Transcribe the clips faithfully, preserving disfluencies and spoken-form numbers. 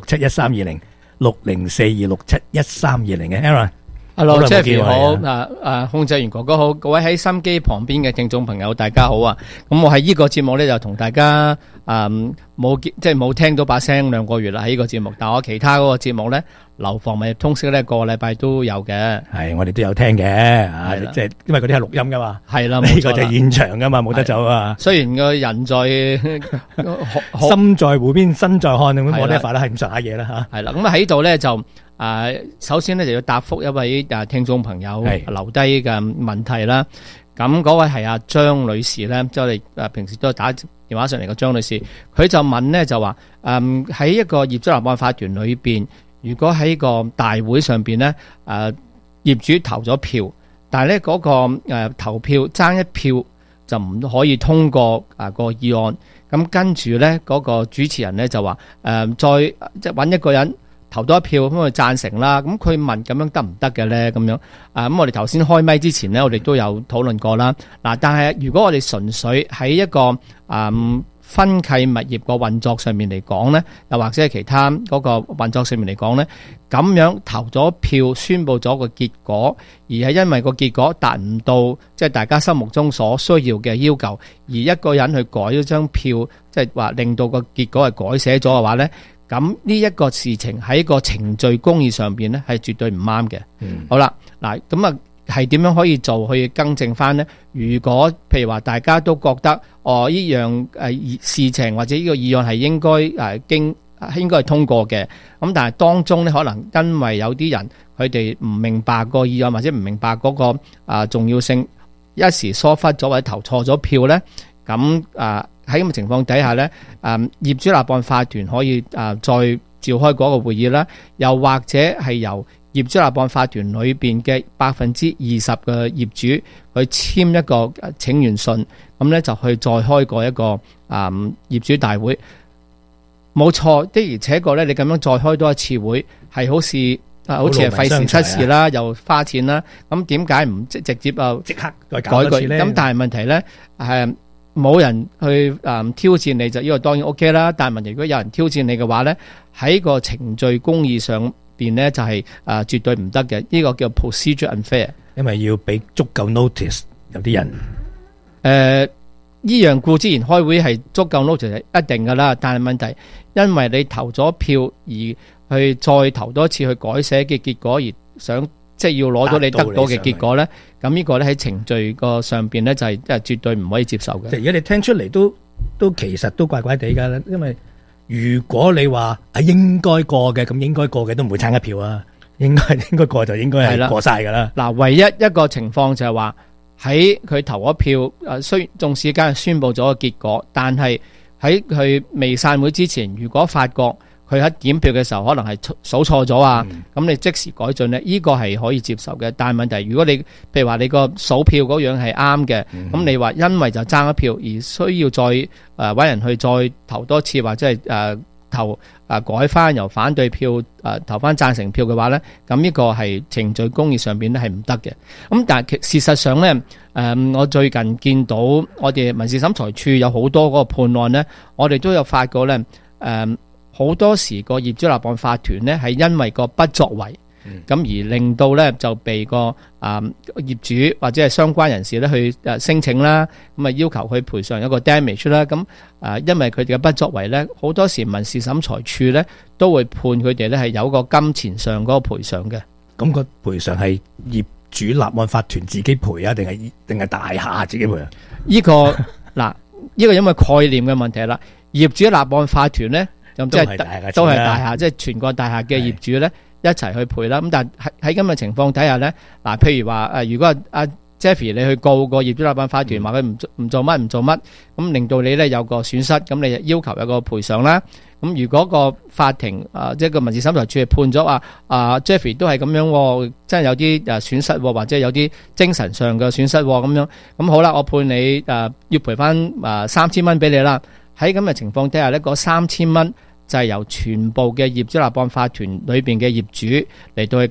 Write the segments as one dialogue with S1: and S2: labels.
S1: 七一三二零六零四二六七一三二零嘅 Aaron。Hello
S2: Jeffrey 好，啊啊控制員哥哥好，各位喺心機旁邊嘅聽眾朋友大家好啊！咁我喺呢個節目咧就同大家啊冇即係冇聽到把聲兩個月啦喺呢個節目，但我其他嗰個節目咧樓房物業通識咧個禮拜都有嘅，
S1: 係我哋都有聽嘅，啊即係因為嗰啲係錄音噶嘛，
S2: 係啦，
S1: 呢個就係現場噶嘛，冇得走啊！
S2: 雖然個人在
S1: 心在湖邊身在漢咁，我呢塊咧係咁上下嘢啦吓。
S2: 係啦，咁啊喺度咧就。啊，首先咧就要答覆一位啊聽眾朋友留低嘅問題啦。咁嗰位係阿張女士咧，即係我哋啊平時都打電話上嚟嘅張女士，佢就問咧就話，誒喺一個業主立案法團裏邊，如果喺個大會上邊咧，誒業主投咗票，但係咧嗰個誒投票爭一票就唔可以通過啊個議案。咁跟住咧嗰個主持人咧就話，誒再即係揾一個人。投多一票咁佢贊成啦，咁佢問咁樣得唔得嘅咧？咁樣啊，咁我哋頭先開咪之前咧，我哋都有討論過啦。嗱，但係如果我哋純粹喺一個啊分契物業個運作上面嚟講咧，又或者係其他嗰個運作上面嚟講咧，咁樣投咗票宣布咗個結果，而係因為個結果達唔到即係大家心目中所需要嘅要求，而一個人去改咗張票，即係話令到個結果係改寫咗嘅話咧。咁呢一個事情喺個程序公義上邊咧係絕對唔啱嘅。嗯、好啦，嗱咁啊係點樣可以做去更正翻呢？如果譬如話大家都覺得哦呢樣誒事情或者呢個議案係應該誒經應該係通過嘅，咁但係當中咧可能因為有啲人佢哋唔明白個議案或者唔明白嗰個啊重要性，一時疏忽咗或者投錯咗票咧，咁啊。喺咁嘅情況底下咧，誒業主立案法團可以誒再召開嗰個會議啦，又或者係由業主立案法團裏邊嘅百分之二十嘅業主去簽一個請願信，咁咧就去再開過一個誒業主大會。冇錯，的而且確咧，你咁樣再開多一次會係好似誒好似係費時失事啦，又花錢啦。咁點解唔即直接啊即刻再改佢咧？咁但係問題咧係。冇人去誒、嗯、挑戰你就呢個當然 OK 啦，但係問題如果有人挑戰你嘅話咧，喺個程序公義上邊咧就係、是、誒、呃、絕對唔得嘅，呢、這個叫 procedure unfair，
S1: 因為要俾足夠 notice 有啲人
S2: 誒呢樣固之然開會係足夠 notice 係一定噶啦，但係問題因為你投咗票而去再投多次去改寫嘅結果而想。即係要攞到你得到嘅結果咧，咁呢個咧喺程序個上邊咧就係即係絕對唔可以接受嘅。
S1: 即係而家你聽出嚟都都其實都怪怪地噶啦，因為如果你話啊應該過嘅，咁應該過嘅都唔會差一票啊，應該應該過就應該係過晒噶啦。
S2: 嗱，唯一一個情況就係話喺佢投咗票，誒雖縱使間宣布咗個結果，但係喺佢未散會之前，如果發覺佢喺檢票嘅時候可能係數錯咗啊，咁、嗯、你即時改進咧，呢、這個係可以接受嘅。但係問題，如果你譬如話你個數票嗰樣係啱嘅，咁、嗯、你話因為就爭一票而需要再誒搵、呃、人去再投多次，或者係誒、呃、投誒、呃、改翻由反對票誒、呃、投翻贊成票嘅話咧，咁呢個係程序公義上邊咧係唔得嘅。咁但係其事實上咧，誒、呃、我最近見到我哋民事審裁處有好多嗰個判案咧，我哋都有發覺咧，誒、呃。好多時個業主立案法團呢係因為個不作為，咁、嗯、而令到呢就被個啊、呃、業主或者係相關人士呢去誒申請啦，咁啊要求佢賠償一個 damage 啦，咁啊因為佢哋嘅不作為呢，好多時民事審裁處呢都會判佢哋呢係有個金錢上嗰個賠償嘅。咁個賠償係業主立案法團自己賠啊，定係定係大廈自己賠啊？呢、這個嗱，呢、這個因為概念嘅問題啦，業主立案法團呢。咁即係都係大廈，即係全國大廈嘅業主咧一齊去賠啦。咁但係喺喺咁嘅情況底下咧，嗱，譬如話誒，如果阿 Jeffrey 你去告個業主立案法團，話佢唔唔做乜唔做乜，咁令到你咧有個損失，咁你要求有個賠償啦。咁如果個法庭啊，即係個民事審裁處係判咗話啊 Jeffrey 都係咁樣，真係有啲誒損失，或者有啲精神上嘅損失咁樣，咁好啦，我判你誒要賠翻誒三千蚊俾你啦。喺咁嘅情況底下咧，嗰三千蚊就係由全部嘅業主立案法團裏邊嘅業主嚟到去夾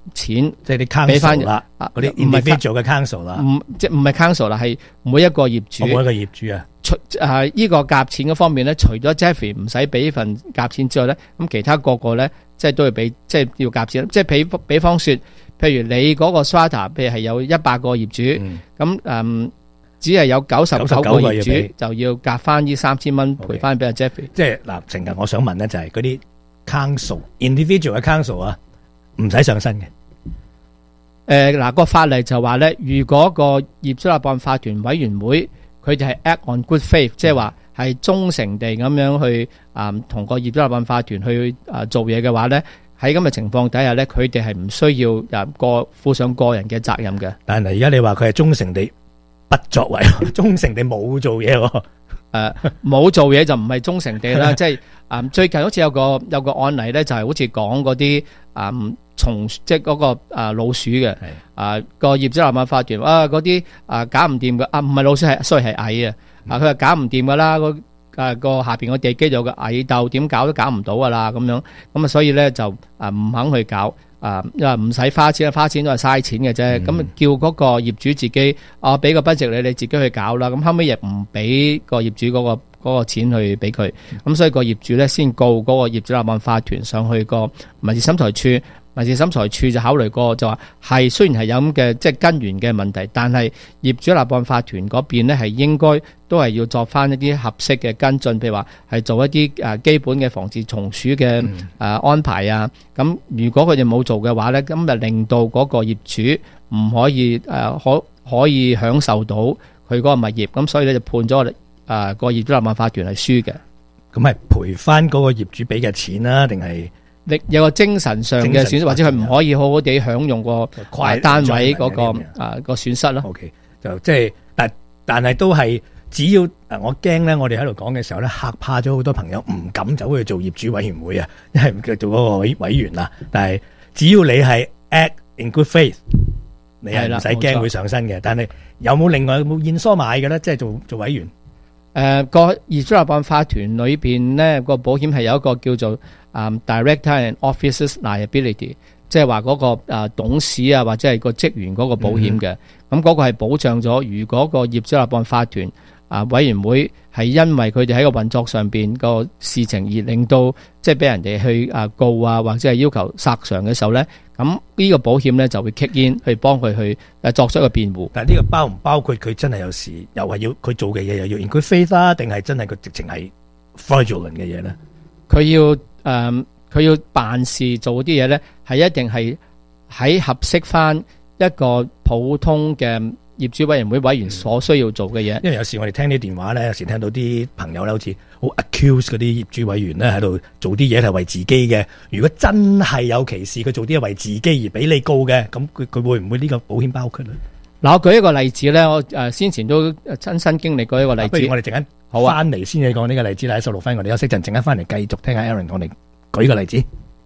S2: 錢，
S1: 即係啲 council 啦，嗰啲 individual 嘅 council 啦，
S2: 唔即係唔係 council 啦，係每一個業主，
S1: 每一個業主啊。
S2: 除誒依個夾錢嗰方面咧，除咗 Jeffrey 唔使俾份夾錢之外咧，咁其他個個咧，即係都要俾，即係要夾錢。即係比比方說，譬如你嗰個 strata，譬如係有一百個業主，咁、嗯、誒、嗯、只係有九十九個業主就要夾翻呢三千蚊賠翻俾阿 Jeffrey。
S1: 即係嗱，成日我想問咧，就係嗰啲 council individual 嘅 council 啊，唔使上身嘅。
S2: 誒嗱個法例就話咧，如果個業主立案法團委員會佢哋係 act on good faith，即係話係忠誠地咁樣去啊同個業主立案法團去啊做嘢嘅話咧，喺咁嘅情況底下咧，佢哋係唔需要啊個負上個人嘅責任嘅。
S1: 但係而家你話佢係忠誠地不作為，忠誠地冇做嘢喎。
S2: 誒冇做嘢就唔係忠誠地啦，即係啊最近好似有個有個案例咧，就係好似講嗰啲啊蟲即係嗰個啊老鼠嘅啊個業主立案法團啊嗰啲啊搞唔掂嘅啊唔係老鼠係所以係蟻啊啊佢話搞唔掂噶啦個啊個下邊個地基有個蟻竇點搞都搞唔到噶啦咁樣咁啊所以咧就啊唔肯去搞。啊，因為唔使花錢，花錢都係嘥錢嘅啫。咁、嗯、叫嗰個業主自己，啊俾個 budget你，你自己去搞啦。咁後尾亦唔俾個業主嗰、嗰個嗰、嗰個錢去俾佢。咁、嗯、所以個業主咧先告嗰個業主立案法團上去個民事審裁處，民事審裁處就考慮過就話係雖然係有咁嘅即係根源嘅問題，但係業主立案法團嗰邊咧係應該都係要作翻一啲合適嘅跟進，譬如話係做一啲誒基本嘅防治蟲鼠嘅誒安排啊。咁、嗯、如果佢哋冇做嘅話咧，咁就令到嗰個業主唔可以誒可可以享受到佢嗰個物業，咁所以咧就判咗誒個業主立案法團係輸嘅。咁係賠翻嗰個業主俾嘅錢啦，定係？有個精神上嘅損失，或者佢唔可以好好地享用個單位嗰個啊個損失咯。OK，就即係，但但係都係，只要我驚咧，我哋喺度講嘅時候咧，嚇怕咗好多朋友，唔敢走去做業主委員會啊，因為唔做嗰個委委員啦。但係只要你係 act in good faith，你係唔使驚會上身嘅。但係有冇另外有冇現疏買嘅咧？即係做做委員。誒個業主立案法團裏邊咧，個保險係有一個叫做啊 Director and Officers Liability， 即係話嗰個啊董事啊或者係個職員嗰個保險嘅。咁嗰個係保障咗，如果個業主立案法團啊委員會係因為佢哋喺個運作上邊個事情而令到即係俾人哋去啊告啊或者係要求索償嘅時候咧，咁呢個保險咧就會 kick in 去幫佢去誒作出一個辯護。但係呢個包唔包括佢真係有時又係要佢做嘅嘢又要 in good faith 啦，定係真係佢直情係 fraudulent 嘅嘢咧？佢要誒佢、呃、要辦事做啲嘢咧，係一定係喺合適翻一個普通嘅業主委員會委員所需要做嘅嘢。因為有時我哋聽啲電話咧，有時聽到啲朋友咧好似好 accuse 嗰啲業主委員咧喺度做啲嘢係為自己嘅。如果真係有歧視，佢做啲嘢為自己而俾你告嘅，咁佢佢會唔會呢個保險包括咧？嗱，我舉一個例子咧，我誒先前都親身經歷過一個例子。不如我哋陣間好翻嚟先至講呢個例子啦。喺十六分，我哋休息陣，陣間翻嚟繼續聽下 Aaron 同我哋舉個例子。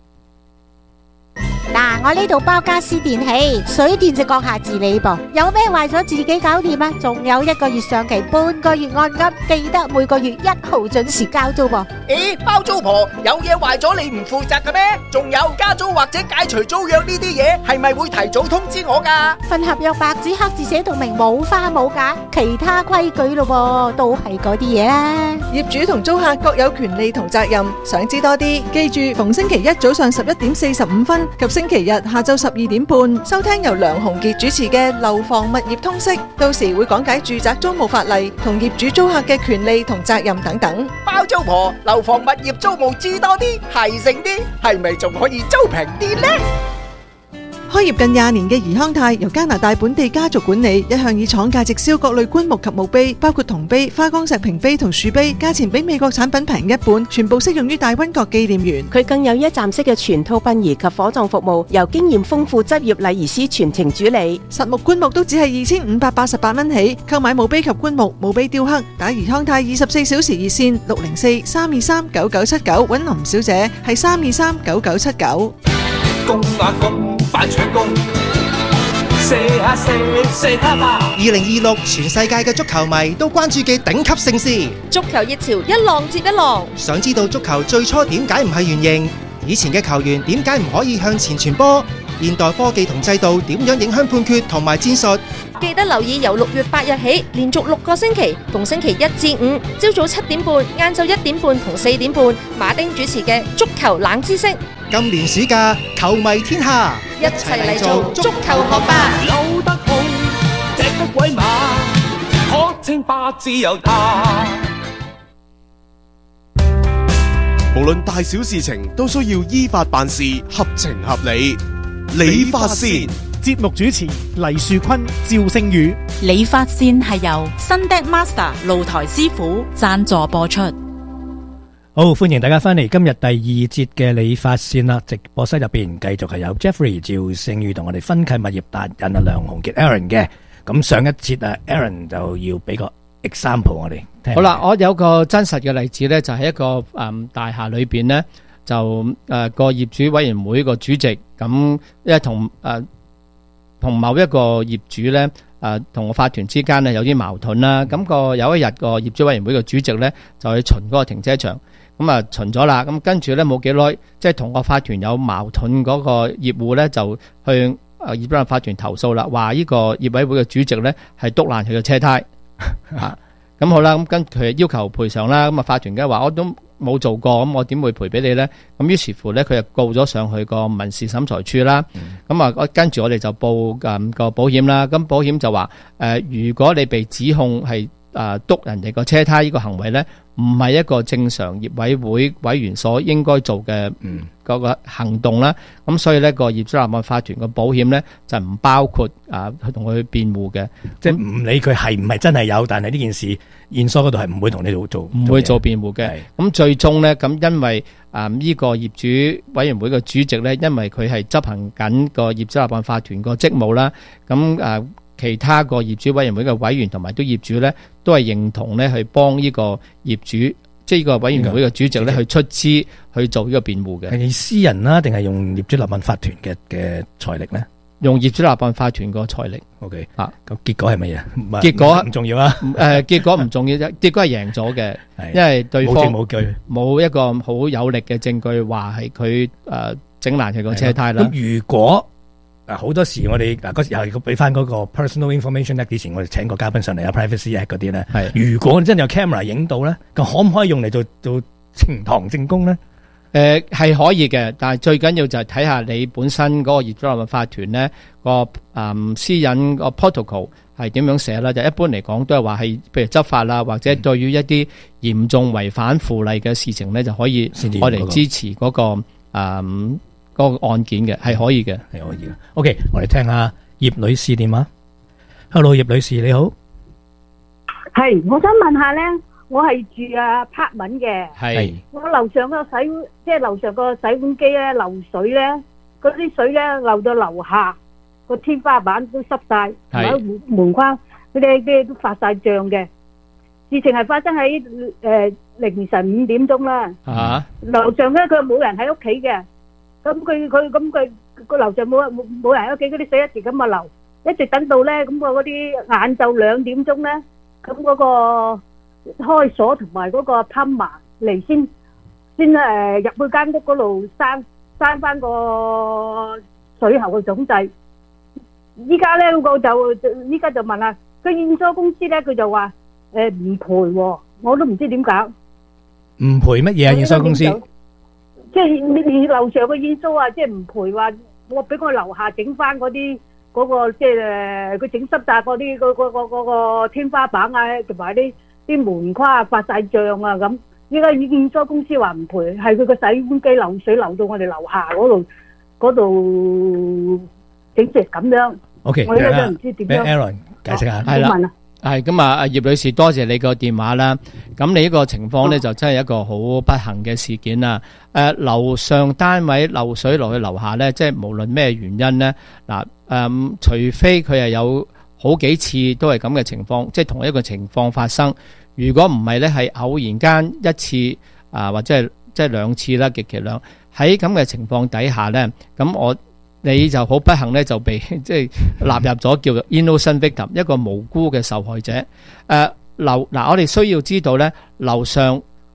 S3: 嗱，我呢度包家私電器，水電就閣下自理噃。有咩壞咗自己搞掂啊？仲有一個月上期，半個月按金，記得每個月一號準時交租噃。
S4: 咦，包租婆有嘢壞咗你唔負責嘅咩？仲有加租或者解除租約呢啲嘢，係咪會提早通知我噶？
S3: 份合約白紙黑字寫到明，冇花冇假，其他規矩咯，都係嗰啲嘢啦。
S5: 業主同租客各有權利同責任，想知多啲，記住逢星期一早上十一點四十五分及星期日下晝十二點半收聽由梁鴻傑主持嘅樓房物業通識，到時會講解住宅租務法例同業主租客嘅權利同責任等等。
S4: 包租婆樓房物業租務知多啲，係剩啲，係咪仲可以租平啲呢？
S5: 開業近廿年嘅怡康泰由加拿大本地家族管理，一向以廠價直銷各類棺木及墓碑，包括銅碑、花崗石屏碑同樹碑，價錢比美國產品平一半，全部適用於大溫國紀念園。
S6: 佢更有一站式嘅全套殯儀及火葬服務，由經驗豐富執業禮儀師全程主理。
S5: 實木棺木都只係二千五百八十八蚊起，購買墓碑及棺木、墓碑雕刻，打怡康泰二十四小時熱線六零四三二三九九七九，揾林小姐係三二三九九七九。
S7: 公啊公，反搶攻，射下射，射他吧！二零二六全世界嘅足球迷都關注嘅頂級盛事，
S8: 足球熱潮一浪接一浪。
S7: 想知道足球最初點解唔係圓形？以前嘅球員點解唔可以向前傳波？ 現代科技同制度點樣影響判決同埋戰術？
S8: 記得留意由六月八日起，連續六個星期，逢星期一至五，朝早七點半、晏晝一點半同四點半，馬丁主持嘅足球冷知識。
S7: 今年暑假，球迷天下，
S8: 一齊嚟做足球學霸。
S9: 扭得好，隻得鬼馬，可稱霸自由他。
S10: 無論大小事情都需要依法辦事，合情合理。理髮線
S11: 節目主持黎樹坤、趙星宇。
S12: 理髮線係由 Sundeck Master 露台師傅贊助播出。
S1: 好，歡迎大家翻嚟今日第二節嘅理髮線啦！直播室入邊繼續係有 Jeffrey 趙星宇同我哋分契物業達人啊梁鴻傑 Aaron 嘅。咁上一節啊 Aaron 就要俾個 example 我哋聽。
S2: 好啦，我有個真實嘅例子咧，就係、是、一個誒、嗯、大廈裏邊咧，就誒、呃、個業主委員會個主席咁，因為同誒同某一個業主咧誒同個法團之間咧有啲矛盾啦。咁、那個有一日個業主委員會個主席咧就去巡嗰個停車場。咁啊巡咗啦，咁跟住咧冇幾耐，即係同個法團有矛盾嗰個業戶咧，就去誒業主法團投訴啦，話呢個業委會嘅主席咧係篤爛佢嘅車胎啊。咁好啦，咁跟佢要求賠償啦，咁啊法團梗係話我都冇做過，咁我點會賠俾你咧？咁於是乎咧，佢就告咗上去個民事審裁處啦。咁啊、嗯，跟住我哋就報誒個保險啦。咁保險就話誒、呃，如果你被指控係誒篤人哋個車胎呢個行為咧，唔係一個正常業委會委員所應該做嘅嗰個行動啦。咁、嗯、所以咧個業主立案法團個保險咧就唔包括啊去同佢辯護嘅，
S1: 即係唔理佢係唔係真係有，但係呢件事現所嗰度係唔會同你做做
S2: 唔會做辯護嘅。咁最終咧，咁因為啊呢、這個業主委員會嘅主席咧，因為佢係執行緊個業主立案法團個職務啦，咁啊。其他個業主委員會嘅委員同埋都業主咧，都係認同咧去幫呢個業主，即係呢個委員會嘅主席咧去出資去做呢個辯護嘅。
S1: 係私人啦，定係用業主立案法團嘅嘅財力咧？
S2: 用業主立案法團個財力。
S1: O K
S2: 啊，
S1: 咁結果係乜嘢？
S2: 結果
S1: 唔重要啊。
S2: 誒，結果唔重要啫，結果係贏咗嘅，因為對方
S1: 冇證冇據，
S2: 冇一個好有力嘅證據話係佢誒整爛佢個車胎啦。
S1: 咁如果嗱，好多時我哋嗱嗰時又俾翻嗰個 personal information act，之前我哋請個嘉賓上嚟啊 privacy act 嗰啲咧，係如果真係有 camera 影到咧，咁可唔可以用嚟做做呈堂證供咧？誒、
S2: 呃，係可以嘅，但係最緊要就係睇下你本身嗰個業主立案法團咧個誒私隱個 protocol 係點樣寫啦。就一般嚟講都係話係譬如執法啦，或者對於一啲嚴重違反附例嘅事情咧，就可以我嚟支持嗰、那個誒。嗯嗰個案件嘅係可以嘅，
S1: 係可以嘅。OK，我哋聽下葉女士電話。Hello， 葉女士你好。
S13: 係，我想問下咧，我係住啊柏文嘅。係。我樓上個洗，即係樓上個洗碗機咧漏水咧，嗰啲水咧漏到樓下，個天花板都濕晒，同埋門門框嗰啲啲都發晒脹嘅。事情係發生喺誒凌晨五點鐘啦。啊。樓上咧佢冇人喺屋企嘅。咁佢佢咁佢個樓上冇冇冇人喺屋企，嗰啲水一直咁啊流，一直等到咧咁個嗰啲晏晝兩點鐘咧，咁嗰個開鎖同埋嗰個 plumber 嚟先先誒入去間屋嗰度閂閂翻個水喉嘅總掣。依家咧我就依家就問下個驗收公司咧，佢就話誒唔賠喎，我都唔知點搞。
S1: 唔賠乜嘢啊？驗收公司？
S13: 即係你你樓上嘅驗收啊，即係唔賠話，我俾我樓下整翻嗰啲嗰個即係誒，佢整濕晒嗰啲嗰嗰嗰嗰個天花板啊，同埋啲啲門框啊發晒脹啊咁。依家驗收公司話唔賠，係佢個洗碗機漏水流到我哋樓下嗰度嗰度整成咁樣。
S1: O K，
S13: 我依家都唔知點樣。
S1: Aaron 解釋下，
S2: 係啦。係咁啊，葉女士，多謝你個電話啦。咁你呢個情況呢，就真係一個好不幸嘅事件啦。誒、呃，樓上單位漏水落去樓下呢，即係無論咩原因呢，嗱、呃、誒，除非佢係有好幾次都係咁嘅情況，即係同一個情況發生。如果唔係呢，係偶然間一次啊、呃，或者係即係兩次啦，極其量喺咁嘅情況底下呢，咁我。你就好不幸咧，就被即係納入咗叫做 innocent victim， 一個無辜嘅受害者。誒、呃、樓嗱，我哋需要知道咧，樓上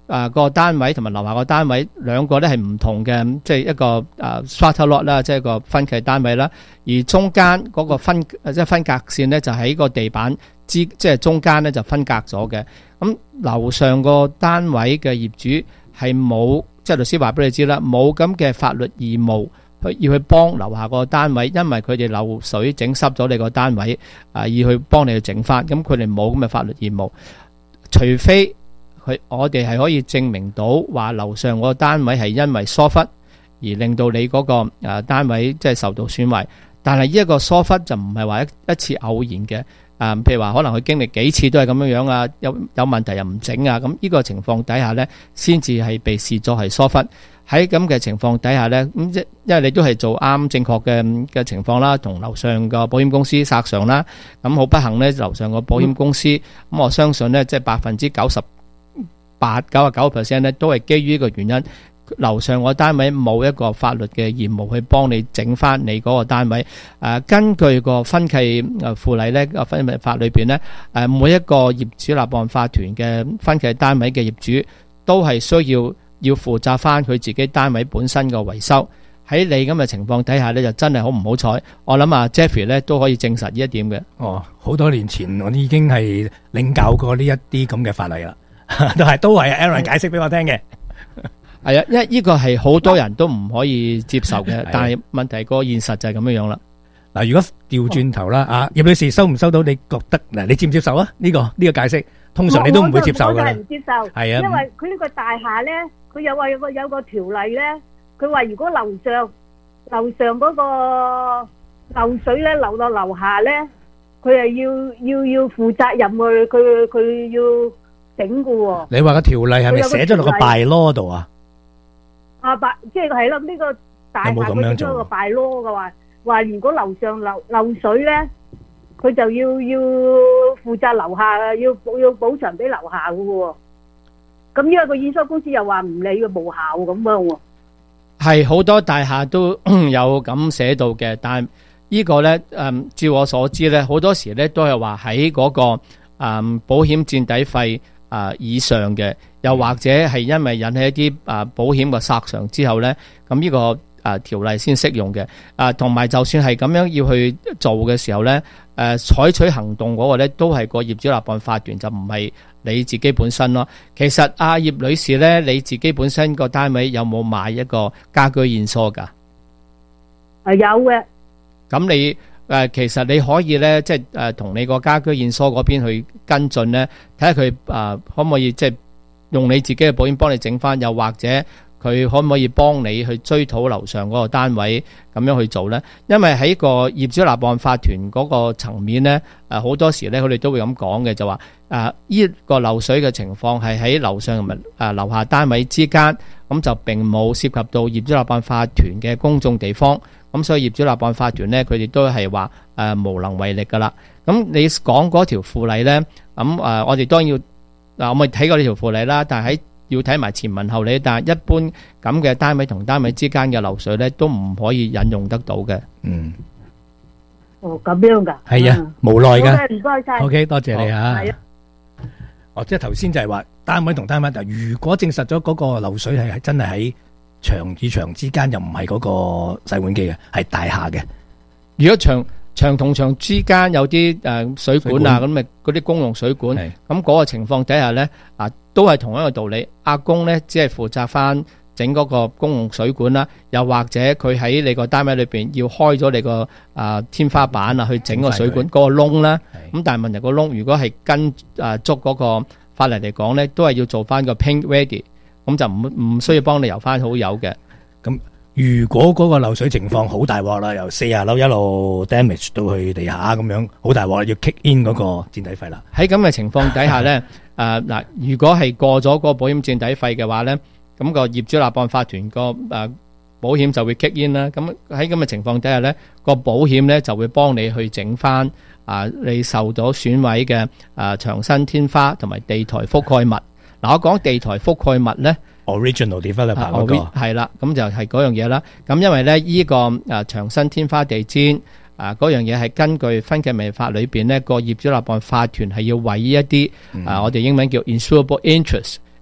S2: 啊個單位同埋樓下個單位兩個咧係唔同嘅，即係一個啊 strata lot 啦，即係個分契單位啦。而中間嗰個分即係分隔線咧，就喺個地板之即係中間咧就分隔咗嘅。咁樓上個單位嘅業主係冇，即係律師話俾你知啦，冇咁嘅法律義務去要去幫樓下個單位，因為佢哋漏水整濕咗你個單位啊，要去幫你去整翻。咁佢哋冇咁嘅法律義務，除非佢我哋係可以證明到話樓上個單位係因為疏忽而令到你嗰個誒單位即係受到損壞。但係呢一個疏忽就唔係話一一次偶然嘅。啊，譬如話可能佢經歷幾次都係咁樣樣啊，有有問題又唔整啊，咁呢個情況底下呢，先至係被視作係疏忽。喺咁嘅情況底下呢，咁即因為你都係做啱正確嘅嘅情況啦，同樓上個保險公司索償啦，咁好不幸呢，樓上個保險公司，咁、嗯、我相信呢，即係百分之九十八、九十九 percent 呢，都係基於呢個原因。樓上個單位冇一個法律嘅義務去幫你整翻你嗰個單位。誒，根據個分契誒附例咧，個分契法裏邊咧，誒每一個業主立案法團嘅分契單位嘅業主都係需要要負責翻佢自己單位本身嘅維修。喺你咁嘅情況底下咧，就真係好唔好彩。我諗啊 Jeffrey 咧都可以證實呢一點嘅。
S1: 哦，好多年前我已經係領教過呢一啲咁嘅法例啦，都係都係 Aaron 解釋俾我聽嘅。
S2: 係啊，因為呢個係好多人都唔可以接受嘅，但係問題個現實就係咁樣樣啦。
S1: 嗱，如果調轉頭啦，啊葉女士收唔收到？你覺得嗱，你接唔接受啊？呢個呢個解釋，通常你都唔會接受噶啦。
S13: 我就唔接受，係啊，因為佢呢個大廈咧，佢有話有個有個條例咧，佢話如果樓上樓上嗰個漏水咧流到樓下咧，佢係要要要負責任去，佢佢要整噶喎。你
S1: 話個條例係咪寫咗落個 bylaw 度啊？
S13: 啊，白即係係咯，呢個大廈佢整咗個拜囉嘅話，話如果樓上漏漏水咧，佢就要要負責樓下，要要補償俾樓下嘅喎。咁因為個驗收公司又話唔理嘅無效咁樣喎。
S2: 係好多大廈都有咁寫到嘅，但係呢個咧，誒，照我所知咧，好多時咧都係話喺嗰個誒保險墊底費啊以上嘅。又或者係因為引起一啲啊保險嘅索償之後咧，咁呢個啊條例先適用嘅。啊，同埋就算係咁樣要去做嘅時候咧，誒採取行動嗰個咧都係個業主立案法團，就唔係你自己本身咯。其實阿葉女士咧，你自己本身個單位有冇買一個家居驗疏噶？
S13: 係有嘅。咁
S2: 你誒其實你可以咧，即係誒同你個家居驗疏嗰邊去跟進咧，睇下佢啊可唔可以即係。用你自己嘅保險幫你整翻，又或者佢可唔可以幫你去追討樓上嗰個單位咁樣去做呢？因為喺個業主立案法團嗰個層面呢，誒好多時呢，佢哋都會咁講嘅，就話誒呢個漏水嘅情況係喺樓上同埋誒樓下單位之間，咁就並冇涉及到業主立案法團嘅公眾地方，咁所以業主立案法團呢，佢哋都係話誒無能為力噶啦。咁你講嗰條附例呢，咁誒我哋當然要。嗱，我咪睇過呢條附例啦，但係喺要睇埋前文後理。但係一般咁嘅單位同單位之間嘅漏水咧，都唔可以引用得到嘅。嗯。
S13: 哦，咁樣噶。
S1: 係啊，無奈噶。
S13: 唔該晒。
S1: OK，多謝你嚇。
S13: 係啊。
S1: 哦，即係頭先就係話單位同單位，但如果證實咗嗰個漏水係係真係喺牆與牆之間，又唔係嗰個洗碗機嘅，係大廈嘅。
S2: 如果牆牆同牆之間有啲誒水管啊，咁咪嗰啲公用水管，咁嗰個情況底下咧，啊都係同一個道理。阿公咧只係負責翻整嗰個公用水管啦，又或者佢喺你個單位裏邊要開咗你個啊天花板啊，去整個水管嗰個窿啦。咁但係問題個窿如果係跟誒足嗰個法例嚟講咧，都係要做翻個 paint ready，咁就唔唔需要幫你油翻好油嘅。
S1: 咁如果嗰個漏水情況好大鑊啦，由四十樓一路 damage 到去地下咁樣，好大鑊，要 kick in 嗰個墊底費啦。
S2: 喺咁嘅情況底下咧，誒嗱，如果係過咗個保險墊底費嘅話咧，咁個業主立案法團個誒保險就會 kick in 啦。咁喺咁嘅情況底下咧，個保險咧就會幫你去整翻啊你受咗損毀嘅誒牆身天花同埋地台覆蓋物。嗱，我講地台覆蓋物咧。
S1: original developer 嗰個
S2: 係啦，咁就係嗰樣嘢啦。咁因為咧依個誒牆身天花地氈啊嗰樣嘢係根據分契物業法裏邊咧個業主立案法團係要為一啲啊我哋英文叫 insurable interest，咁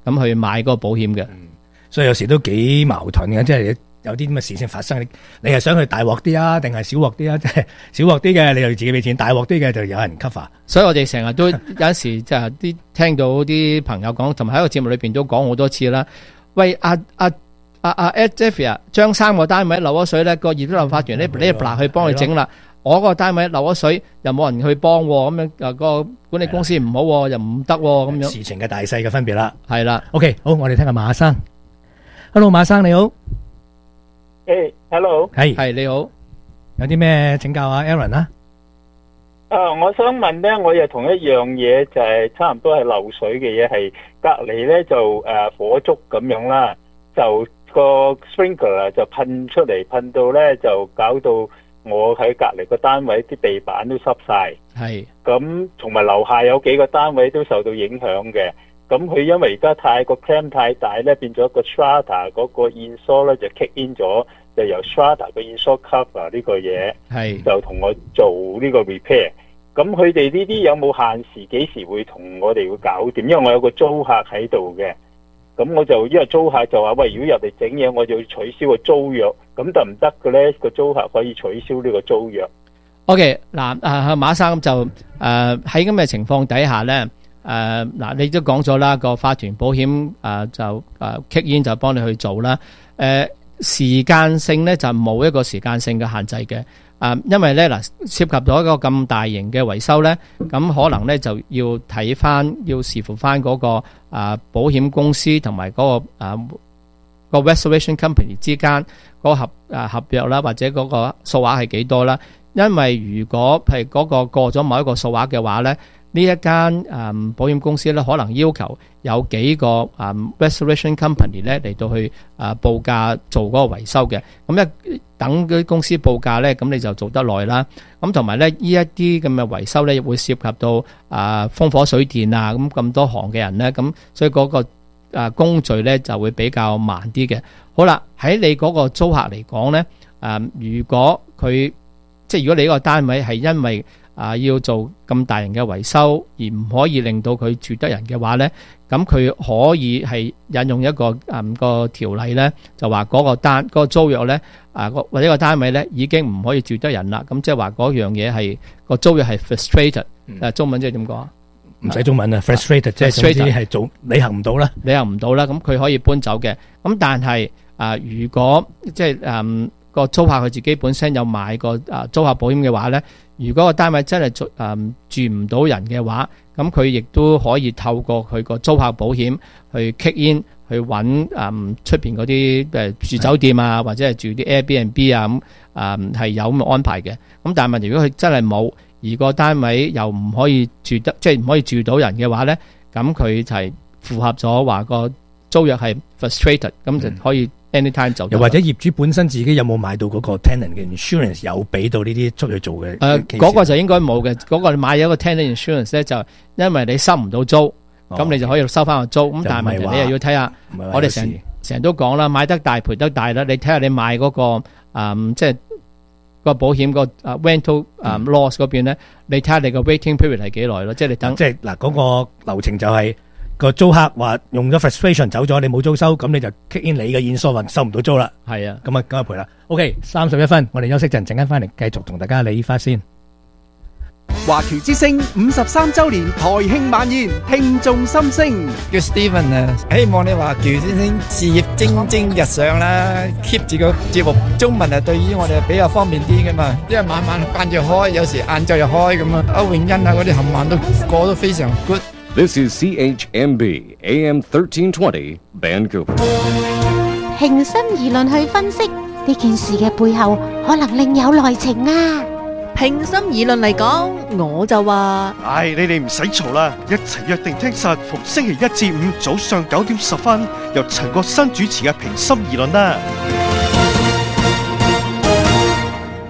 S2: 咁去買嗰個保險嘅。
S1: 所以有時都幾矛盾嘅，即係有啲咁嘅事情發生，你你係想去大鑊啲啊，定係小鑊啲啊？即係小鑊啲嘅，你又要自己俾錢；大鑊啲嘅就有人 cover。
S2: 所以我哋成日都有陣時即係啲聽到啲朋友講，同埋喺個節目裏邊都講好多次啦。喂，阿阿阿阿 Jeffrey 啊，將三個單位漏咗水咧，個業主立法團你你嗱去幫佢整啦。我個單位漏咗水，又冇人去幫，咁樣啊個管理公司唔好，又唔得咁樣。
S1: 事情嘅大細嘅分別啦，
S2: 係啦。
S1: OK， 好，我哋聽下馬生。Hello， 馬生你好。
S14: 誒 ，Hello，
S1: 係
S2: 係你好，
S1: 有啲咩請教啊 Aaron 啊？
S14: 啊，我想問咧，我又同一樣嘢，就係差唔多係漏水嘅嘢，係隔籬咧就誒火燭咁樣啦，就個 sprinkler 就噴出嚟，噴到咧就搞到我喺隔籬個單位啲地板都濕晒，
S2: 係
S14: 咁，同埋樓下有幾個單位都受到影響嘅。咁佢因為而家太個 clamp 太大咧，變咗個 strata 嗰個 install 咧就 kick in 咗，就由 strata 個 install cover 呢個嘢，
S2: 係
S14: 就同我做呢個 repair。咁佢哋呢啲有冇限時？幾時會同我哋會搞掂？因為我有個租客喺度嘅，咁我就因為租客就話喂，如果入嚟整嘢，我就要取消個租約，咁得唔得嘅咧？個租客可以取消呢個租約。
S2: OK， 嗱，啊馬生就誒喺咁嘅情況底下咧。誒、呃、嗱，你都講咗啦，個法團保險誒、呃、就誒 kick in 就幫你去做啦。誒、呃、時間性咧就冇一個時間性嘅限制嘅。誒、呃，因為咧嗱涉及到一個咁大型嘅維修咧，咁可能咧就要睇翻，要視乎翻嗰、那個、呃、保險公司同埋嗰個誒、呃那個 restoration company 之間嗰個合誒合約啦，或者嗰個數額係幾多啦。因為如果譬如嗰個過咗某一個數額嘅話咧。呢一間誒、嗯、保險公司咧，可能要求有幾個誒、嗯、restoration company 咧嚟到去誒、呃、報價做嗰個維修嘅。咁一等嗰啲公司報價咧，咁你就做得耐啦。咁同埋咧，呢一啲咁嘅維修咧，會涉及到誒、呃、風火水電啊，咁咁多行嘅人咧，咁所以嗰、那個誒、呃、工序咧就會比較慢啲嘅。好啦，喺你嗰個租客嚟講咧，誒、呃、如果佢即係如果你呢個單位係因為啊！要做咁大型嘅維修，而唔可以令到佢住得人嘅話咧，咁佢可以係引用一個誒、嗯、個條例咧，就話嗰個單嗰、嗰個租約咧，啊或者個單位咧已經唔可以住得人啦。咁即係話嗰樣嘢係個租約係 frustrated。誒中文即係點講啊？
S1: 唔使中文啊 ，frustrated 即係總之係做履行唔到啦，
S2: 履行唔到啦。咁佢可以搬走嘅。咁但係啊，如果即係誒個租客佢自己本身有買個啊租客保險嘅話咧。如果個單位真係住誒住唔到人嘅話，咁佢亦都可以透過佢個租客保險去 kick in 去揾誒出邊嗰啲誒住酒店啊，或者係住啲 Airbnb 啊咁誒係有咁嘅安排嘅。咁但係問題如果佢真係冇，而個單位又唔可以住得，即係唔可以住到人嘅話咧，咁佢就係符合咗話個租約係 frustrated，咁就可以。anytime 就
S1: 又或者業主本身自己有冇買到嗰個 tenant 嘅 insurance 有俾到呢啲出去做嘅？誒、
S2: 呃，嗰、那個就應該冇嘅。嗰、那個你買咗一個 tenant insurance 咧，就因為你收唔到租，咁、哦、你就可以收翻個租。咁但係問題你又要睇下，我哋成成日都講啦，買得大賠得大啦。你睇下你買嗰、那個誒、嗯，即係個保險個誒 rental 誒 loss 嗰邊咧，你睇下你個 waiting period 係幾耐咯？即係你等。即係嗱，嗰個流程就係、是。個租客話用咗 frustration 走咗，你冇租收，咁你就 kick in 你嘅 insurance 收唔到租啦。 係啊，
S1: 咁啊，咁啊賠啦。OK， 三十一分，我哋休息陣，陣間翻嚟繼續同大家理發先。
S15: 華僑之聲五十三周年台慶晚宴，聽眾心聲。
S16: 叫 Steven 啊，希望你華僑先生事業蒸蒸日上啦 ，keep 住個節目中文啊，對於我哋比較方便啲噶嘛。因為晚晚慣住開，有時晏晝又開咁啊。歐永欣啊，嗰啲冚唪唥都過得非常 good。
S17: This is C H M B A M thirteen twenty Vancouver。
S3: 平心而論去分析呢件事嘅背後，可能另有內情啊！
S5: 平心而論嚟講，我就話：
S18: 唉，你哋唔使嘈啦，一齊約定聽實逢星期一至五早上九點十分，由陳國新主持嘅平心而論啦。
S12: 天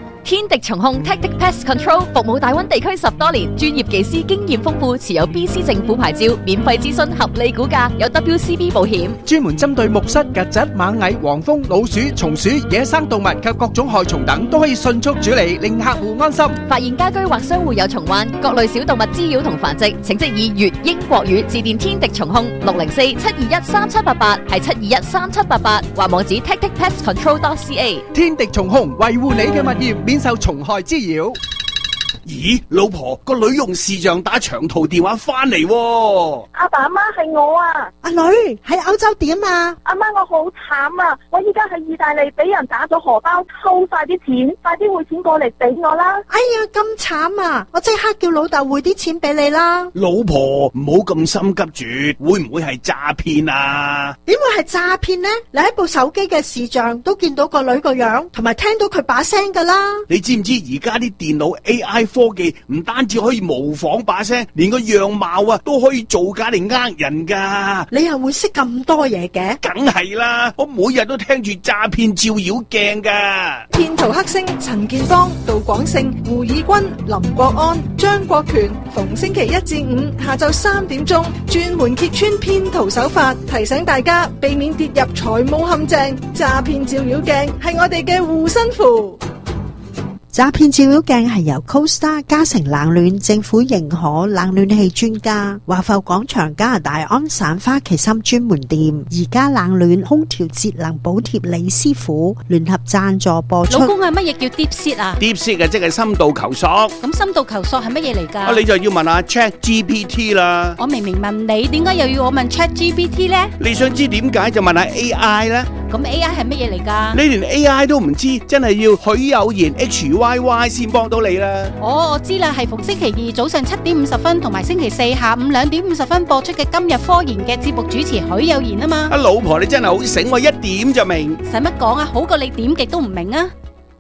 S19: 天敵蟲控 Tactic Pest Control 服務大灣地區十多年，專業技師經驗豐富，持有 B C 政府牌照，免費諮詢，合理估價，有 W C B 保險，
S15: 專門針對木虱、曱甴、螞蟻、黃蜂、老鼠、松鼠、野生動物及各種害蟲等，都可以迅速處理，令客戶安心。
S19: 發現家居或商戶有蟲患、各類小動物滋擾同繁殖，請即以粵英國語致電天敵蟲控六零四七二一三七八八，係七二一三七八八，或網址 tactic pest control dot c a。
S15: 天敵蟲控維護你嘅物業免受蟲害滋擾。
S20: 咦，老婆，個女用視像打長途電話翻嚟喎。
S21: 阿爸阿媽係我啊。
S3: 阿女喺歐洲點啊？
S21: 阿媽我好慘啊！我依家喺意大利俾人打咗荷包，偷晒啲錢，快啲匯錢過嚟俾我啦！
S3: 哎呀，咁慘啊！我即刻叫老豆匯啲錢俾你啦。
S20: 老婆唔好咁心急住，會唔會係詐騙啊？
S3: 點會係詐騙呢？你喺部手機嘅視像都見到個女個樣，同埋聽到佢把聲噶啦。
S20: 你知唔知而家啲電腦 A I 科技唔單止可以模仿把聲，連個樣貌啊都可以造假嚟呃人噶。
S3: 你又會識咁多嘢嘅？
S20: 梗係啦，我每日都聽住詐騙照妖鏡噶。
S5: 騙徒黑星陳建邦、杜廣勝、胡以軍、林國安、張國權，逢星期一至五下晝三點鐘，專門揭穿騙徒手法，提醒大家避免跌入財務陷阱。詐騙照妖鏡係我哋嘅護身符。
S3: 詐騙照妖鏡係由 CoStar 嘉誠冷暖政府認可冷暖氣專家，華埠廣場加拿大安省花旗參專門店，而家冷暖空調節能補貼李師傅聯合贊助播出。
S12: 老公啊，乜嘢叫 Deep Sea 啊
S20: ？Deep Sea 嘅即係深度求索。
S12: 咁深度求索係乜嘢嚟㗎？
S20: 啊，你就要問下 Chat G P T 啦。
S12: 我明明問你，點解又要我問 Chat G P T 咧？
S20: 你想知點解就問下 A I 啦。
S12: 咁 A I 係乜嘢嚟㗎？
S20: 你連 A I 都唔知，真係要許有言 H Y Y 先幫到你啦。
S12: 哦，我知啦，係逢星期二早上七點五十分同埋星期四下午兩點五十分播出嘅今日科研嘅節目主持許有言啊嘛。
S20: 啊，老婆你真係好醒，我一點就明。
S12: 使乜講啊？好過你點極都唔明啊！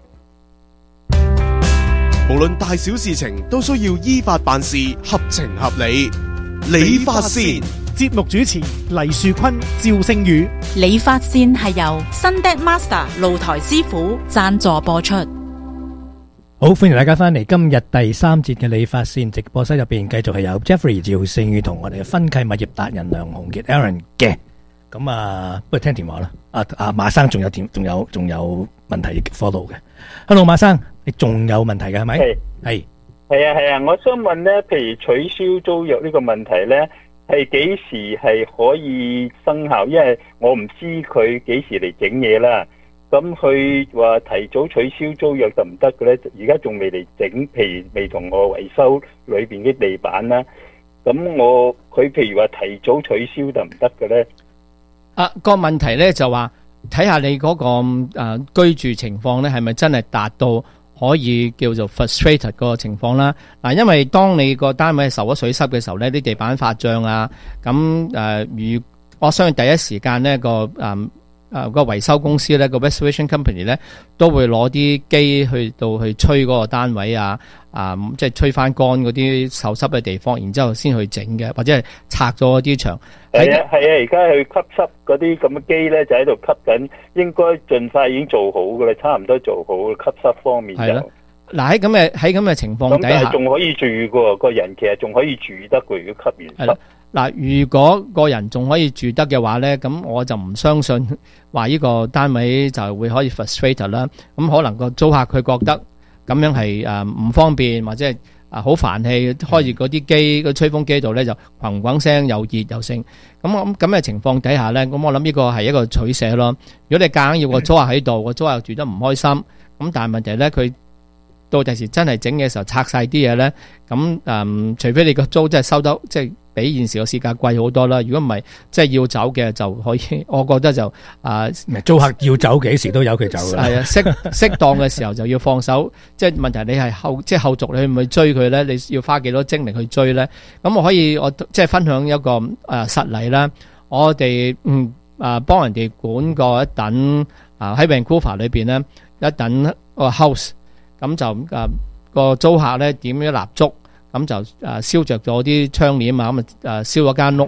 S10: 無論大小事情都需要依法辦事，合情合理。理髮線
S11: 節目主持黎樹坤、趙星宇。
S12: 理髮線係由 Sunday Master 露台師傅贊助播出。
S1: 好，歡迎大家翻嚟今日第三節嘅理髮線直播室入邊，繼續係有 Jeffrey 趙勝宇同我哋嘅分契物業達人梁鴻傑 Aaron 嘅。咁啊，不如聽電話啦。啊啊，馬生仲有電，仲有仲有問題 follow 嘅。Hello， 馬生，你仲有問題嘅係咪？係係
S14: 係啊係啊，我想問咧，譬如取消租約呢個問題咧，係幾時係可以生效？因為我唔知佢幾時嚟整嘢啦。咁佢話提早取消租約得唔得嘅咧？而家仲未嚟整，譬如未同我維修裏邊啲地板啦。咁我佢譬如話提早取消得唔得嘅咧？
S2: 啊，個問題咧就話睇下你嗰、那個誒、呃、居住情況咧係咪真係達到可以叫做 frustrated 嗰個情況啦。嗱，因為當你個單位受咗水濕嘅時候咧，啲地板發脹啊，咁誒，如、呃、我相信第一時間呢個誒。呃誒、呃，個維修公司咧，個 restoration company 咧，都會攞啲機去到去吹嗰個單位啊，啊、呃，即係吹翻乾嗰啲受濕嘅地方，然之後先去整嘅，或者係拆咗啲牆。
S14: 係啊，係啊，而家去吸濕嗰啲咁嘅機咧，就喺度吸緊，應該盡快已經做好噶啦，差唔多做好吸濕方面就。係啦，
S2: 嗱喺咁嘅喺咁嘅情況底下，
S14: 仲可以住噶，個人其實仲可以住得嘅，如果吸完濕。
S2: 嗱，如果個人仲可以住得嘅話咧，咁我就唔相信話呢個單位就會可以 frustrate 啦。咁可能個租客佢覺得咁樣係誒唔方便，或者係啊好煩氣，開住嗰啲機個吹風機度咧就轟轟聲又熱又盛。咁我咁嘅情況底下咧，咁我諗呢個係一個取捨咯。如果你夾硬要個租客喺度，個租客住得唔開心，咁但係問題咧佢到第時真係整嘅時候拆晒啲嘢咧，咁誒、嗯、除非你個租真係收得即係。比現時個市價貴好多啦，如果唔係，即係要走嘅就可以，我覺得就啊、呃，
S1: 租客要走幾時都由佢走嘅。
S2: 係啊，適適當嘅時候就要放手。即係問題你係後即係後續你去唔去追佢咧？你要花幾多精力去追咧？咁我可以我即係分享一個誒、呃、實例啦。我哋嗯啊幫人哋管過一等啊喺 Vancouver 裏邊咧一等個 house，咁就誒、呃、個租客咧點咗蠟燭。咁就誒燒着咗啲窗簾啊，咁啊誒燒咗間屋，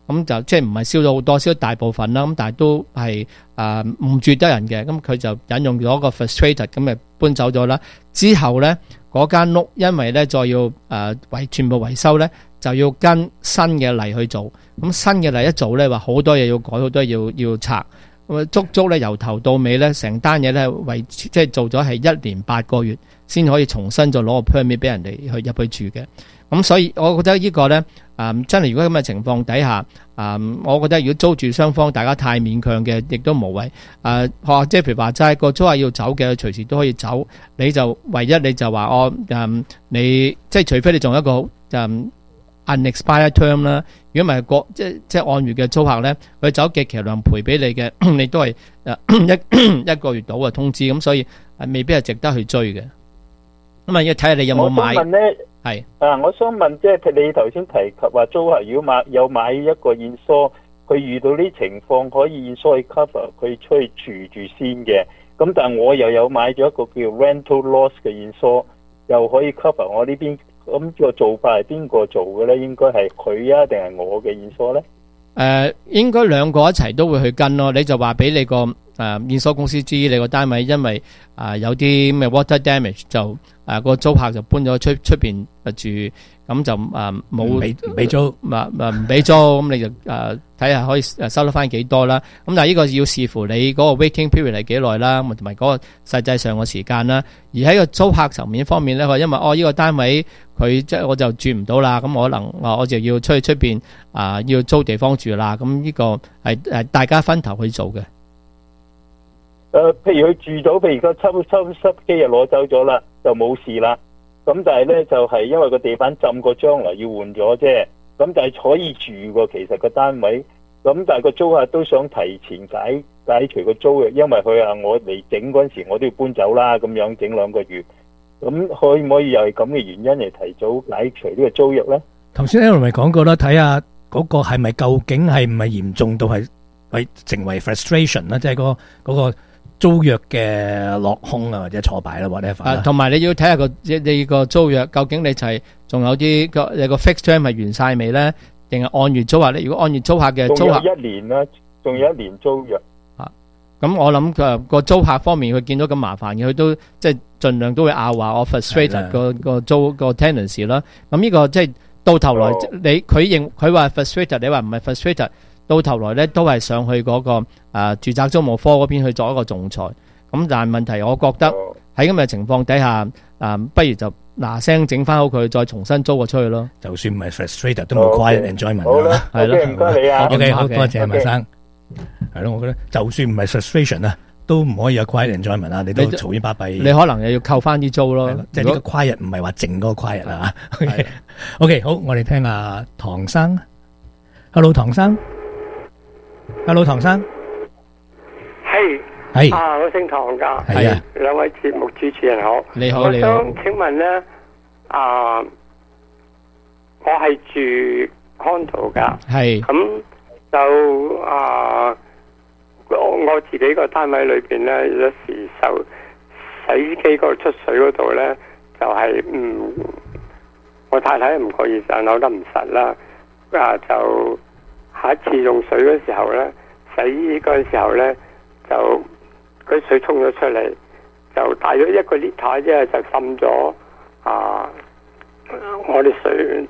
S2: 咁就即係唔係燒咗好多，燒大部分啦，咁但係都係誒唔住得人嘅，咁佢就引用咗個 frustrated 咁咪搬走咗啦。之後咧嗰間屋因為咧再要誒維、呃、全部維修咧，就要跟新嘅例去做，咁新嘅例一做咧話好多嘢要改，好多嘢要要拆。足足咧由頭到尾咧，成單嘢咧為即係做咗係一年八個月，先可以重新再攞個 permit 俾人哋去入去住嘅。咁所以我覺得呢個咧，誒真係如果咁嘅情況底下，誒我覺得如果租住雙方大家太勉強嘅，亦都無謂。誒學即係譬如話齋個租客要走嘅，隨時都可以走。你就唯一你就話我誒你即係除非你仲有一個誒 unexpired term 啦。如果唔係個即即係按月嘅租客咧，佢走極其量賠俾你嘅，你都係誒一一個月到嘅通知，咁所以係未必係值得去追嘅。咁啊要睇下你有冇買。
S14: 我想問咧，
S2: 係
S14: 啊，我想問即係你頭先提及話租客如果買有買一個現疏，佢遇到呢情況可以現疏去 cover 佢出去住住先嘅。咁但係我又有買咗一個叫 rental loss 嘅現疏，又可以 cover 我呢邊。咁呢個做法係邊個做嘅咧？應該係佢啊，定係我嘅現疏咧？
S2: 誒，應該兩個一齊都會去跟咯。你就話俾你個誒現疏公司知，你個單位因為啊有啲咩 water damage，就誒個租客就搬咗出出邊住，咁就誒冇
S1: 俾唔俾租，
S2: 唔唔唔俾租，咁你就誒睇下可以誒收得翻幾多啦。咁但係呢個要視乎你嗰個 waiting period 係幾耐啦，同埋嗰個實際上嘅時間啦。而喺個租客層面方面咧，佢因為哦呢個單位佢即係我就住唔到啦，咁可能啊我就要出去出邊啊要租地方住啦。咁呢個係誒大家分頭去做嘅。
S14: 誒，譬如佢住咗，譬如個抽抽濕機又攞走咗啦，就冇事啦。咁但係咧就係因為個地板浸過，將來要換咗啫。咁但係可以住喎，其實個單位。咁但係個租客都想提前解解除個租約，因為佢話我嚟整嗰陣時我都要搬走啦，咁樣整兩個月。咁可唔可以又係咁嘅原因嚟提早解除呢個租約咧？
S1: 頭先 Aaron 咪講過啦，睇下嗰個係咪究竟係唔係嚴重到係係成為 frustration 啦，即係嗰嗰個租約嘅落空啊，或者挫敗啦，whatever。啊，
S2: 同埋你要睇下個你個租約究竟你就係仲有啲個有個 fixed term 係完晒未咧，定係按月租客咧？如果按月租客嘅租客，
S14: 仲有一年啦，仲有一年租約。
S2: 啊，咁我諗佢個租客方面，佢見到咁麻煩嘅，佢都即係盡量都會拗話我 frustrated 個個租個 tenancy 啦。咁呢個即係到頭來，你佢認佢話 frustrated，你話唔係 frustrated。到頭來咧都係上去嗰、那個、呃、住宅租務科嗰邊去做一個仲裁，咁但係問題我覺得喺咁嘅情況底下，啊、呃、不如就嗱聲整翻好佢，再重新租個出去咯。
S1: 就算唔係 frustrated 都冇 quiet enjoyment
S14: 好啦，
S1: 係咯，
S14: 唔該你啊
S1: ，OK 好多謝麥生，係咯，我覺得就算唔係 frustration 啊，都唔可以有 quiet enjoyment 啊，你都嘈冤巴閉，
S2: 你可能又要扣翻啲租咯，
S1: 即係呢個 quiet 唔係話靜嗰個 quiet 啊。OK 好，我哋聽下唐生 ，Hello 唐生。Hello 唐生，
S4: 係
S1: 係
S4: 啊，我姓唐噶，
S1: 係啊，
S4: 兩位節目主持人好，
S2: 你好你好，
S4: 我想請問咧，啊，我係住 condo噶，
S2: 係，
S4: 咁就啊，我我自己個單位裏邊咧，有時就洗衣機嗰度出水嗰度咧，就係唔，我太太唔覺意上扭得唔實啦，啊就。下一次用水嗰時候咧，洗衣嗰陣時候咧，就嗰啲水沖咗出嚟，就大約一個 liter 啫，就滲咗啊！我啲水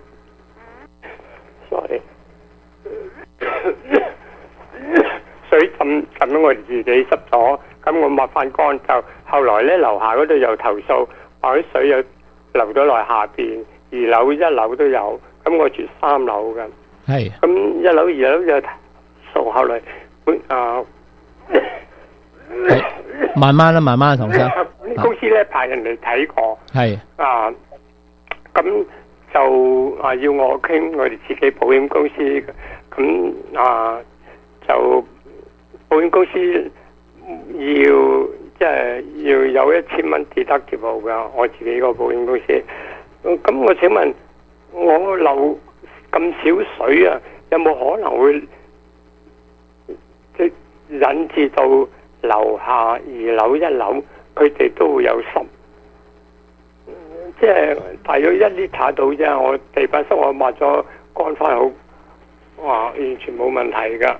S4: ，sorry，水浸浸咗我哋自己濕咗，咁我抹翻乾就後來咧樓下嗰度又投訴，話啲水又流咗落下邊，二樓一樓都有，咁我住三樓㗎。
S2: 係，
S4: 咁一樓二樓就數後來，啊，
S2: 慢慢啦，慢慢啦，唐生。
S4: 公司咧派人嚟睇過，
S2: 係
S4: 啊，咁就啊要我傾我哋自己保險公司，咁啊就保險公司要即係要有一千蚊 deductible 噶，我自己個保險公司。咁我請問我漏咁少水啊，有冇可能會即引致到樓下二樓一樓佢哋都會有濕？即係大約一 litre 到啫，我地板濕我抹咗乾翻好， 哇，完全冇問題噶。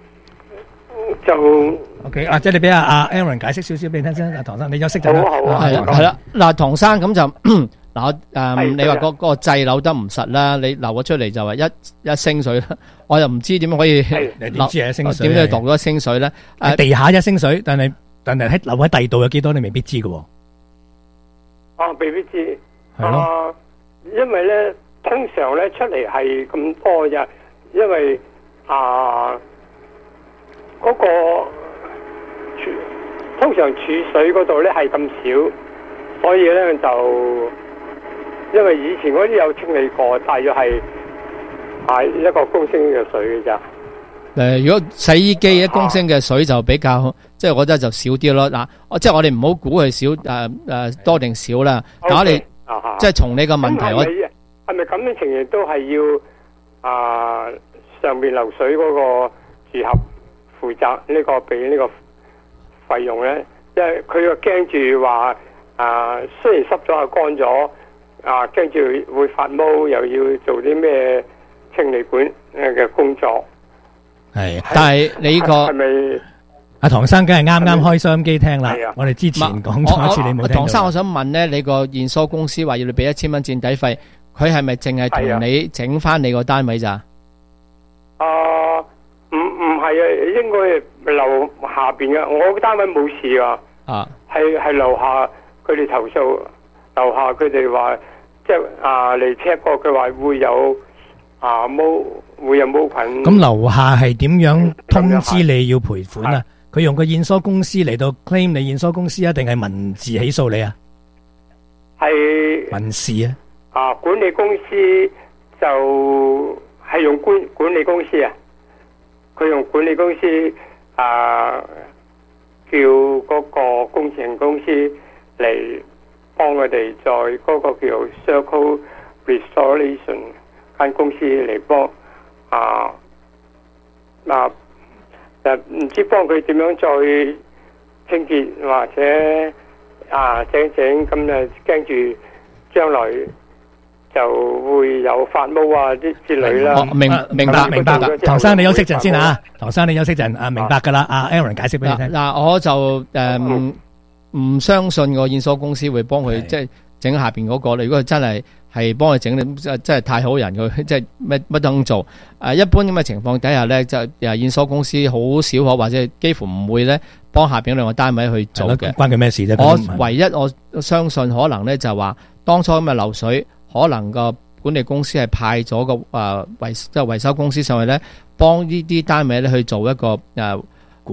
S4: 就
S1: OK 啊，即係你俾阿阿 Aaron 解釋少少俾你聽先，阿唐生，你休息陣啦。
S4: 好啊好啊
S2: 係啦係啦，嗱，唐生咁就嗱誒，
S4: 係
S2: 你話嗰嗰個掣扭得唔實啦，你流咗出嚟就話一一升水啦，我又唔知點樣可以
S1: 你點知係一升水？
S2: 點樣度咗一升水咧？
S1: 喺地下一升水，但係但係喺留喺第二度有幾多，你未必知嘅喎。
S4: 啊，未必知。
S1: 係咯。
S4: 啊，因為咧，通常咧出嚟係咁多啫，因為啊嗰個儲通常儲水嗰度咧係咁少，所以咧就因為以前嗰啲有清理過，大約係係一個公升嘅水嘅咋。
S2: 誒，如果洗衣機一公升嘅水就比較，即係我覺得就少啲咯。嗱，我即係我哋唔好估佢少誒誒多定少啦。但我哋即係從你個問題，我
S4: 係咪咁嘅情形都係要啊上面流水嗰個住客負責呢個俾呢個費用咧？因為佢又驚住話啊，雖然濕咗啊乾咗啊，驚住會發毛，又要做啲咩清理管嘅工作。
S1: 係，
S2: 但係你呢個
S4: 係咪？
S1: 阿唐生梗係啱啱開收音機聽啦。我哋之前講咗一次，你冇聽到。
S2: 唐生，我想問咧，你個驗疏公司話要你俾一千蚊墊底費，佢係咪淨係同你整翻你個單位咋？
S4: 啊，唔唔係啊，應該係樓下邊嘅，我個單位冇事啊。
S2: 啊，
S4: 係係樓下佢哋投訴，樓下佢哋話即係啊嚟 check 過，佢話會有啊毛會有毛菌。
S1: 咁樓下係點樣通知你要賠款啊？佢用個驗疏公司嚟到 claim 你驗疏公司啊，定係文字起訴你啊？
S4: 係
S1: 民事啊？
S4: 啊，管理公司就係用管管理公司啊，佢用管理公司啊，叫嗰個工程公司嚟幫佢哋在嗰個叫 Circle Restoration 間公司嚟幫啊嗱。誒，唔知幫佢點樣再清潔或者啊整整咁誒，驚住將來就會有發毛啊啲之類啦。
S2: 明明白明白噶，
S1: 唐生你休息陣先啊，唐生你休息陣啊，明白噶啦。阿 Aaron 解釋俾你聽。
S2: 嗱，我就誒唔相信個驗疏公司會幫佢即係整下邊嗰個。如果佢真係係幫佢整，你真真係太好人，佢即係乜乜都做。誒，一般咁嘅情況底下咧，就誒驗疏公司好少可或者幾乎唔會咧幫下邊兩個單位去做嘅。
S1: 關佢咩事啫？
S2: 我唯一我相信可能咧就話當初咁嘅漏水，可能個管理公司係派咗個誒維即係維修公司上去咧，幫呢啲單位咧去做一個誒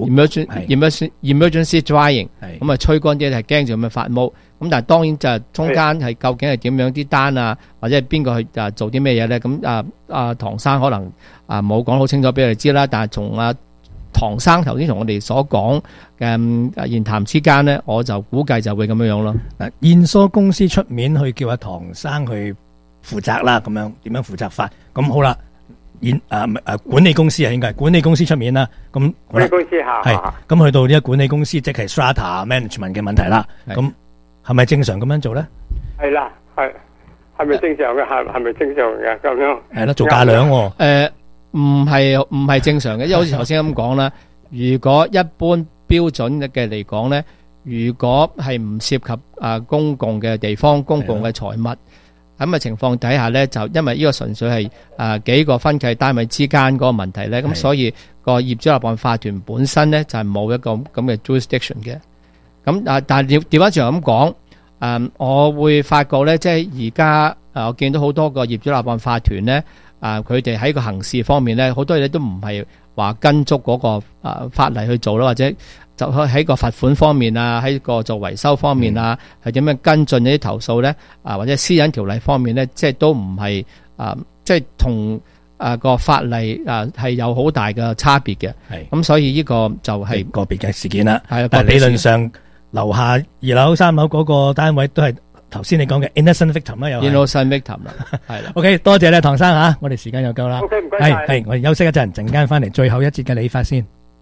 S2: emergency emergency drying，咁啊吹乾啲係驚住咁樣發毛。咁但係當然就係中間係究竟係點樣啲單啊，或者係邊個去啊做啲咩嘢咧？咁啊啊唐生可能啊冇講好清楚俾我哋知啦。但係從啊唐生頭先同我哋所講嘅言談之間咧，我就估計就會咁樣樣咯。
S1: 嗱，驗疏公司出面去叫阿唐生去負責啦，咁樣點樣負責法？咁好啦，驗啊啊管理公司啊，應該係管理公司出面啦。咁
S4: 管理公司嚇
S1: 係咁去到呢個管理公司，即係 strata management 嘅問題啦。咁係咪正常咁樣做咧？係啦，係係咪正常嘅？係係咪正常嘅咁樣？係啦，做價量喎。誒，
S2: 唔係唔係正常嘅，因為好似頭先咁講啦。如果一般標準嘅嚟講咧，如果係唔涉及啊公共嘅地方、公共嘅財物咁嘅情況底下咧，就因為呢個純粹係啊幾個分契單位之間嗰個問題咧，咁所以個業主立案法團本身咧就係冇一個咁嘅 jurisdiction 嘅。咁啊，但係調調翻轉咁講，誒，我會發覺咧，即係而家誒，我見到好多個業主立案法團咧，啊，佢哋喺個行事方面咧，好多嘢都唔係話跟足嗰個誒法例去做啦，或者就喺個罰款方面啊，喺個做維修方面啊，係點樣跟進呢啲投訴咧？啊，或者私隱條例方面咧，即係都唔係啊，即係同誒個法例啊係有好大嘅差別嘅。係咁，所以呢個就係個別嘅事件啦。係，但係理論上。樓下二樓、三樓嗰個單位都係頭先你講嘅 innocent victim 啦，又 innocent victim 啦，係啦。OK， 多謝你唐生吓，我哋時間又夠啦。OK， 唔該晒。係係，我哋休息一陣，陣間翻嚟最後一節嘅理髮先。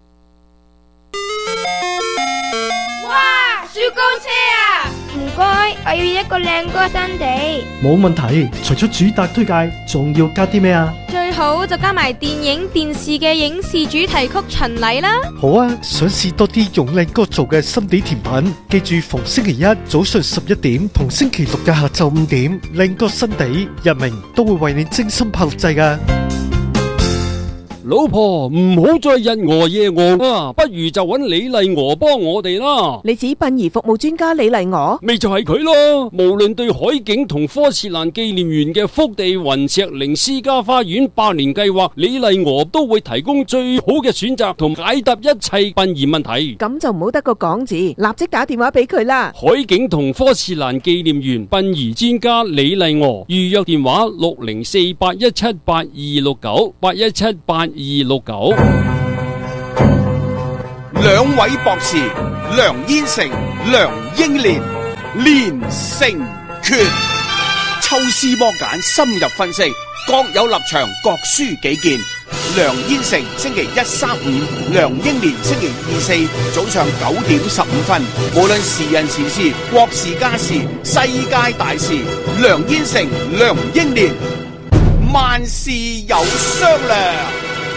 S6: 哇，雪糕車啊！唔該，我要一個靚哥新地。
S11: 冇問題，除咗主打推介，仲要加啲咩啊？
S6: 最好就加埋電影、電視嘅影視主題曲巡禮啦。
S18: 好啊，想試多啲用靚哥做嘅心地甜品，記住逢星期一早上十一點同星期六嘅下晝五點，靚哥心地日明都會為你精心拍錄製㗎。
S7: 老婆唔好再日餓夜餓啊，不如就揾李麗娥幫我哋啦。
S22: 你指殯儀服務專家李麗娥，
S7: 咪就係佢咯。無論對海景同科切蘭紀念園嘅福地雲石靈私家花園百年計劃，李麗娥都會提供最好嘅選擇同解答一切殯儀問題。
S22: 咁就唔好得個講字，立即打電話俾佢啦。
S7: 海景同科切蘭紀念園殯儀專家李麗娥，預約電話六零四八一七八二六九八一七八二六九。
S20: 兩位博士梁燕成、梁英蓮連成拳，抽絲剝繭，深入分析，各有立場，各抒己見。梁燕成星期一、三、五，梁英蓮星期二、四早上九點十五分。無論時人時事、國事家事、世界大事，梁燕成、梁英蓮萬事有商量。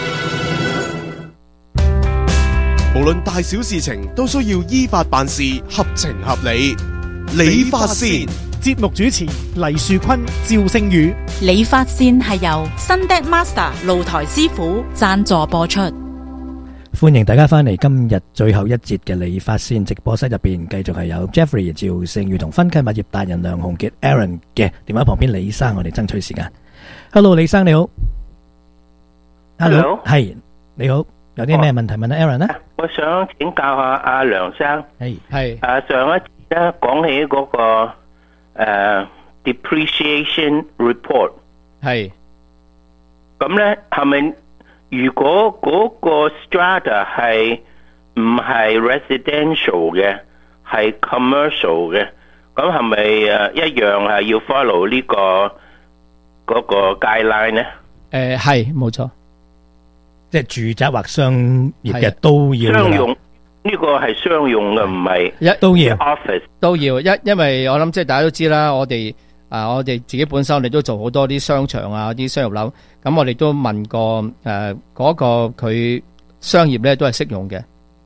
S10: 無論大小事情都需要依法辦事，合情合理。理髮線
S11: 節目主持黎樹坤、趙星宇。
S23: 理髮線係由 Sunday Master 露台師傅贊助播出。
S1: 歡迎大家翻嚟今日最後一節嘅理髮線直播室入邊，繼續係有 Jeffrey 趙勝宇同分契物業達人梁鴻傑 Aaron 嘅電話旁邊。李生，我哋爭取時間。Hello， 李生你好。Hello， 係你好，有啲咩問題問阿 Aaron 呢？
S24: 我想請教下阿梁生，
S1: 係係
S24: 誒上一次咧講起嗰個誒 depreciation report，
S2: 係
S24: 咁咧係咪如果嗰個 strata 係唔係 residential 嘅，係 commercial 嘅，咁係咪誒一樣係要 follow 呢個嗰個 guideline 咧？
S2: 誒係冇錯。
S1: 即係住宅或商業嘅都要
S24: 商用，呢個係商用嘅，唔係
S2: 一
S1: 都要
S24: office
S2: 都要一，因為我諗即係大家都知啦，我哋啊我哋自己本身我哋都做好多啲商場啊啲商業樓，咁我哋都問過誒嗰個佢商業咧都係適用嘅。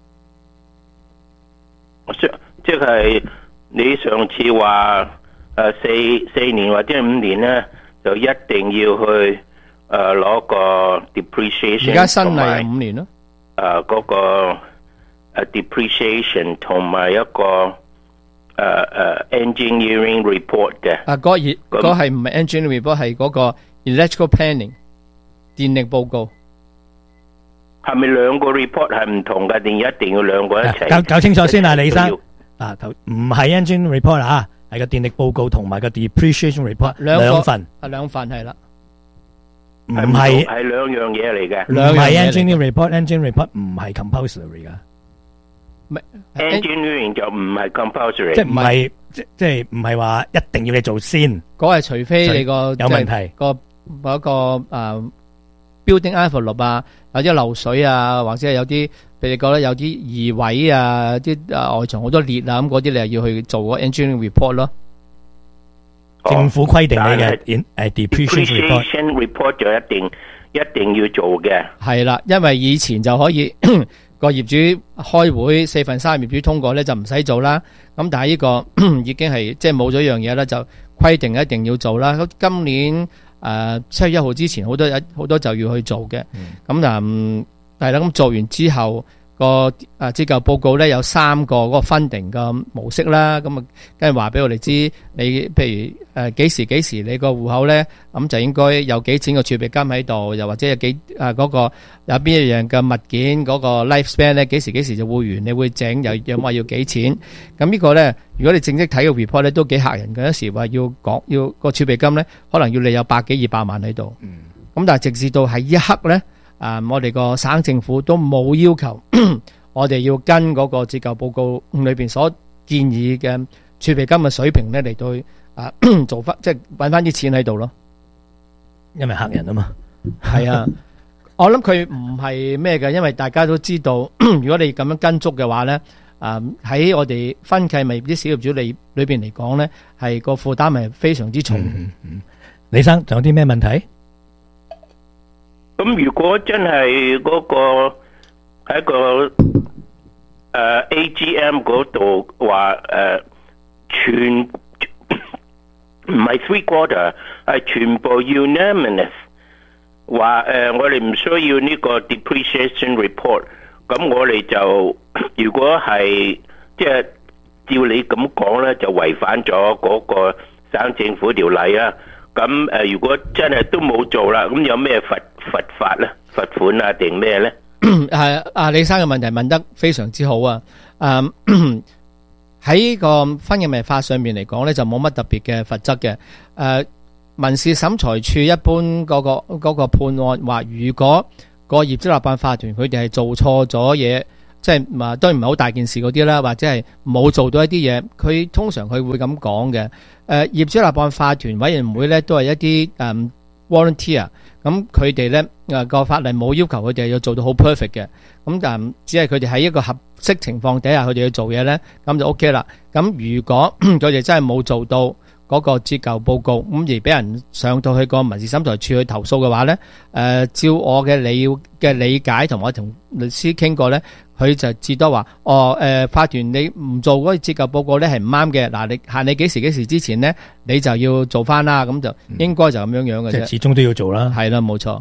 S24: 即係你上次話誒四四年或者五年咧，就一定要去。誒，攞個 depreciation，
S2: 而家新例係五年咯。
S24: 誒，嗰個誒 depreciation 同埋一個誒誒 engineering report 嘅。
S2: 啊，嗰熱嗰係唔係 engineering report，係嗰個 electrical planning 電力報告。
S24: 係咪兩個 report 係唔同嘅，定一定要兩個一齊？
S1: 搞搞清楚先啊，李生。啊，頭唔係 engineering report 啊，係個電力報告同埋個 depreciation report 兩份。
S2: 啊，兩份係啦。
S1: 唔係
S24: 係兩樣嘢嚟嘅，
S1: 唔係 engineering report，engineering report 唔係 compulsory 噶。
S24: engineering 就唔係 compulsory，
S1: 即係唔係即即係唔係話一定要你做先。
S2: 嗰係除非你個
S1: 有問題
S2: 個嗰個誒 building envelope啊，有啲漏水啊，或者係有啲譬如你覺得有啲移位啊，啲誒外牆好多裂啊，咁嗰啲你係要去做個 engineering report 咯。
S1: 政府規定你嘅誒 depreciation
S24: report 就一定一定要做嘅。
S2: 係啦，因為以前就可以個業主開會四分三業主通過咧就唔使做啦。咁但係呢個已經係即係冇咗一樣嘢啦，就規定一定要做啦。咁今年誒七月一號之前好多好多就要去做嘅。咁嗱係啦，咁做完之後。個誒折舊報告咧有三個嗰個分定嘅模式啦，咁啊跟住話俾我哋知，你譬如誒幾時幾時你個戶口咧，咁就應該有幾錢個儲備金喺度，又或者有幾誒嗰個有邊一樣嘅物件嗰個 life span 咧，幾時幾時就會完，你會整又有話要幾錢？咁呢個咧，如果你正式睇個 report 咧，都幾嚇人嘅。有時話要講要個儲備金咧，可能要你有百幾二百萬喺度。咁但係直至到喺一刻咧。啊！我哋個省政府都冇要求，我哋要跟嗰個折舊報告裏邊所建議嘅儲備金嘅水平咧嚟到啊做翻，即係揾翻啲錢喺度咯。
S1: 因為客人啊嘛，
S2: 係啊，我諗佢唔係咩嘅，因為大家都知道，如果你咁樣跟足嘅話咧，啊喺我哋分契咪啲小業主裏裏邊嚟講咧，係個負擔係非常之重。
S1: 嗯嗯、李生仲有啲咩問題？
S24: 咁如果真係嗰個喺個誒 A G M 嗰度話誒全唔係 three quarter 係全部 unanimous 話誒我哋唔需要呢個 depreciation report， 咁我哋就如果係即係照你咁講咧，就違反咗嗰個省政府條例啊。咁誒，如果真係都冇做啦，咁有咩罰罰法咧？罰款啊定咩咧？
S2: 係阿李生嘅問題問得非常之好啊！誒喺個分嘅物業法上面嚟講咧，就冇乜特別嘅罰則嘅。誒民事審裁處一般嗰個嗰個判案話，如果個業主立案法團佢哋係做錯咗嘢，即係嘛當然唔係好大件事嗰啲啦，或者係冇做到一啲嘢，佢通常佢會咁講嘅。誒業主立案法團委員會咧都係一啲誒 volunteer，咁佢哋咧誒個法例冇要求佢哋要做到好 perfect 嘅，咁但只係佢哋喺一個合適情況底下佢哋要做嘢咧，咁就 OK 啦。咁如果佢哋真係冇做到嗰個折舊報告，咁而俾人上到去個民事審裁處去投訴嘅話咧，誒照我嘅理嘅理解同我同律師傾過咧，佢就至多話，哦誒法團你唔做嗰個折舊報告咧係唔啱嘅，嗱你限你幾時幾時之前咧，你就要做翻啦，咁就應該就咁樣樣嘅啫。
S1: 即係始終都要做啦。
S2: 係啦，冇錯，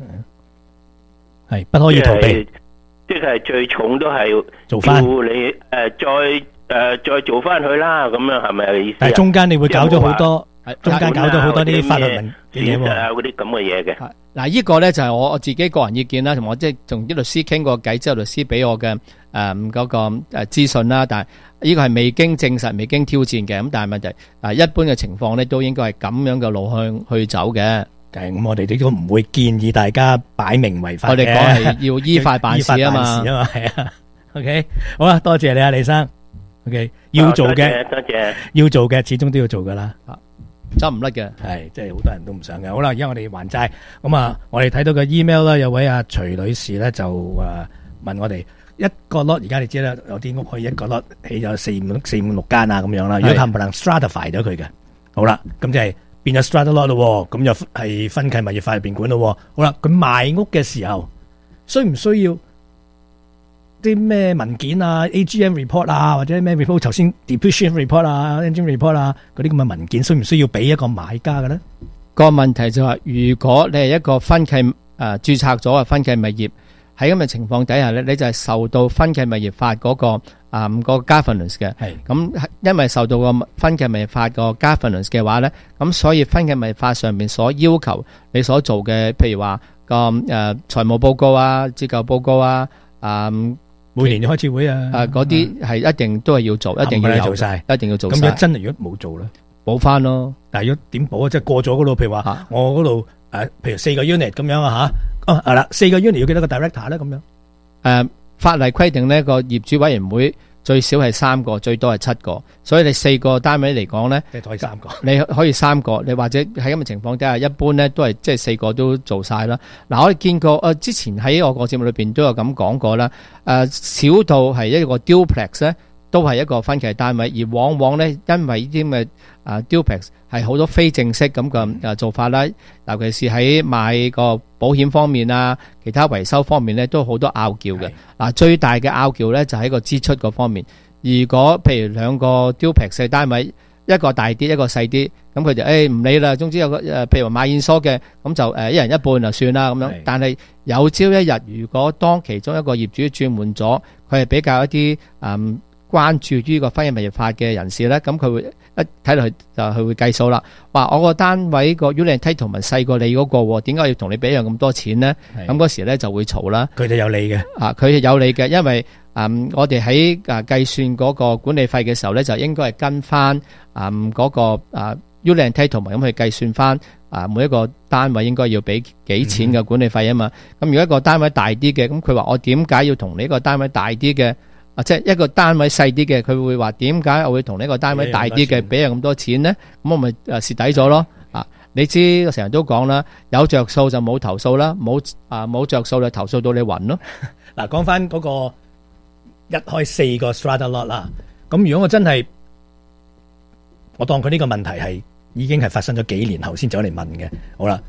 S1: 係不可以逃避。
S24: 即係最重都係
S1: 做翻，
S24: 叫你誒再。誒、呃，再做翻去啦，咁樣係咪意思？
S1: 但係中間你會搞咗好多，中間搞咗好多啲法律文嘅嘢喎，
S24: 嗰啲咁嘅嘢嘅。
S2: 嗱，呢個咧就係我我自己個人意見啦，同我即係同啲律師傾過偈之後，律師俾我嘅誒嗰個誒資訊啦。但係呢個係未經證實、未經挑戰嘅。咁但係問題啊，一般嘅情況咧都應該係咁樣嘅路向去走嘅。
S1: 咁我哋亦都唔會建議大家擺明違法嘅。
S2: 我哋講係要依法辦事啊嘛。
S1: 依法辦事啊嘛，係啊。OK， 好啦，多謝你啊，李生。OK， 要做嘅，
S24: 多謝，
S1: 要做嘅，始終都要做噶啦，
S2: 走唔甩嘅，
S1: 係，即係好多人都唔想嘅。好啦，而家我哋還債，咁啊，我哋睇到個 email 啦，有位阿徐女士咧就誒問我哋一個 lot， 而家你知啦，有啲屋可以一個 lot 起咗四五四五六間啊咁樣啦，如果佢唔能 stratify 咗佢嘅，好啦，咁就係變咗 strata lot 咯，咁又係分契物業法入邊管咯，好啦，佢賣屋嘅時候需唔需要啲咩文件啊 A G M report 啊或者咩 report 頭先 depreciation report 啊 engine report 啊嗰啲咁嘅文件需唔需要俾一個買家嘅咧？
S2: 個問題就係、是、如果你係一個分契誒註冊咗嘅分契物業，喺咁嘅情況底下咧，你就係受到分契物業法嗰、那個啊、嗯那個 governance 嘅。係咁，因為受到個分契物業法個 governance 嘅話咧，咁所以分契物業法上面所要求你所做嘅，譬如話個誒財務報告啊、折舊報告啊、啊、嗯。
S1: 每年要開次會啊！
S2: 啊，嗰啲係一定都係要做，一定要有晒，一定要做晒。
S1: 咁如果真係如果冇做咧，
S2: 補翻咯。
S1: 但係如果點補啊？即係過咗嗰度，譬如話我嗰度誒，譬如四個 unit 咁樣啊吓，哦係啦，四個 unit 要幾多個 director 咧？咁樣
S2: 誒，法例規定呢個業主委員會最少係三個，最多係七個，所以你四個單位嚟講咧，
S1: 即係可以三個，
S2: 你可以三個，你或者喺咁嘅情況底下，一般咧都係即係四個都做晒啦。嗱，我哋見過誒，之前喺我個節目裏邊都有咁講過啦。誒，小到係一個 duplex 咧，都係一個分契單位，而往往咧因為呢啲咁嘅啊 duplex 係好多非正式咁嘅誒做法啦，尤其是喺買個保險方面啊，其他維修方面咧都好多拗撬嘅。嗱，最大嘅拗撬咧就喺個支出嗰方面。如果譬如兩個 duplex 嘅單位，一個大啲，一個細啲，咁佢就誒唔理啦。總之有個誒，譬如話買現疏嘅，咁就誒一人一半就算啦咁樣。但係有朝一日，如果當其中一個業主轉換咗，佢係比較一啲誒關注於個分契物業法嘅人士咧，咁佢會一睇落去就佢會計數啦。話我個單位個 unit title 咪細過你嗰個，點解要同你俾樣咁多錢咧？咁嗰時咧就會嘈啦。
S1: 佢哋有理嘅，
S2: 啊，佢係有理嘅，因為嗯我哋喺啊計算嗰個管理費嘅時候咧，就應該係跟翻嗯嗰個啊 unit title 咁去計算翻啊每一個單位應該要俾幾錢嘅管理費啊嘛。咁、嗯、如果一個單位大啲嘅，咁佢話我點解要同你一個單位大啲嘅？啊，即係一個單位細啲嘅，佢會話點解我會同呢個單位大啲嘅俾咁多錢呢？咁我咪誒蝕底咗咯。啊，你知我成日都講啦，有着數就冇投訴啦，冇啊冇着數就投訴到你暈咯。
S1: 嗱，講翻嗰個一開四個 strata lot 啦，咁如果我真係我當佢呢個問題係已經係發生咗幾年後先走嚟問嘅，好啦，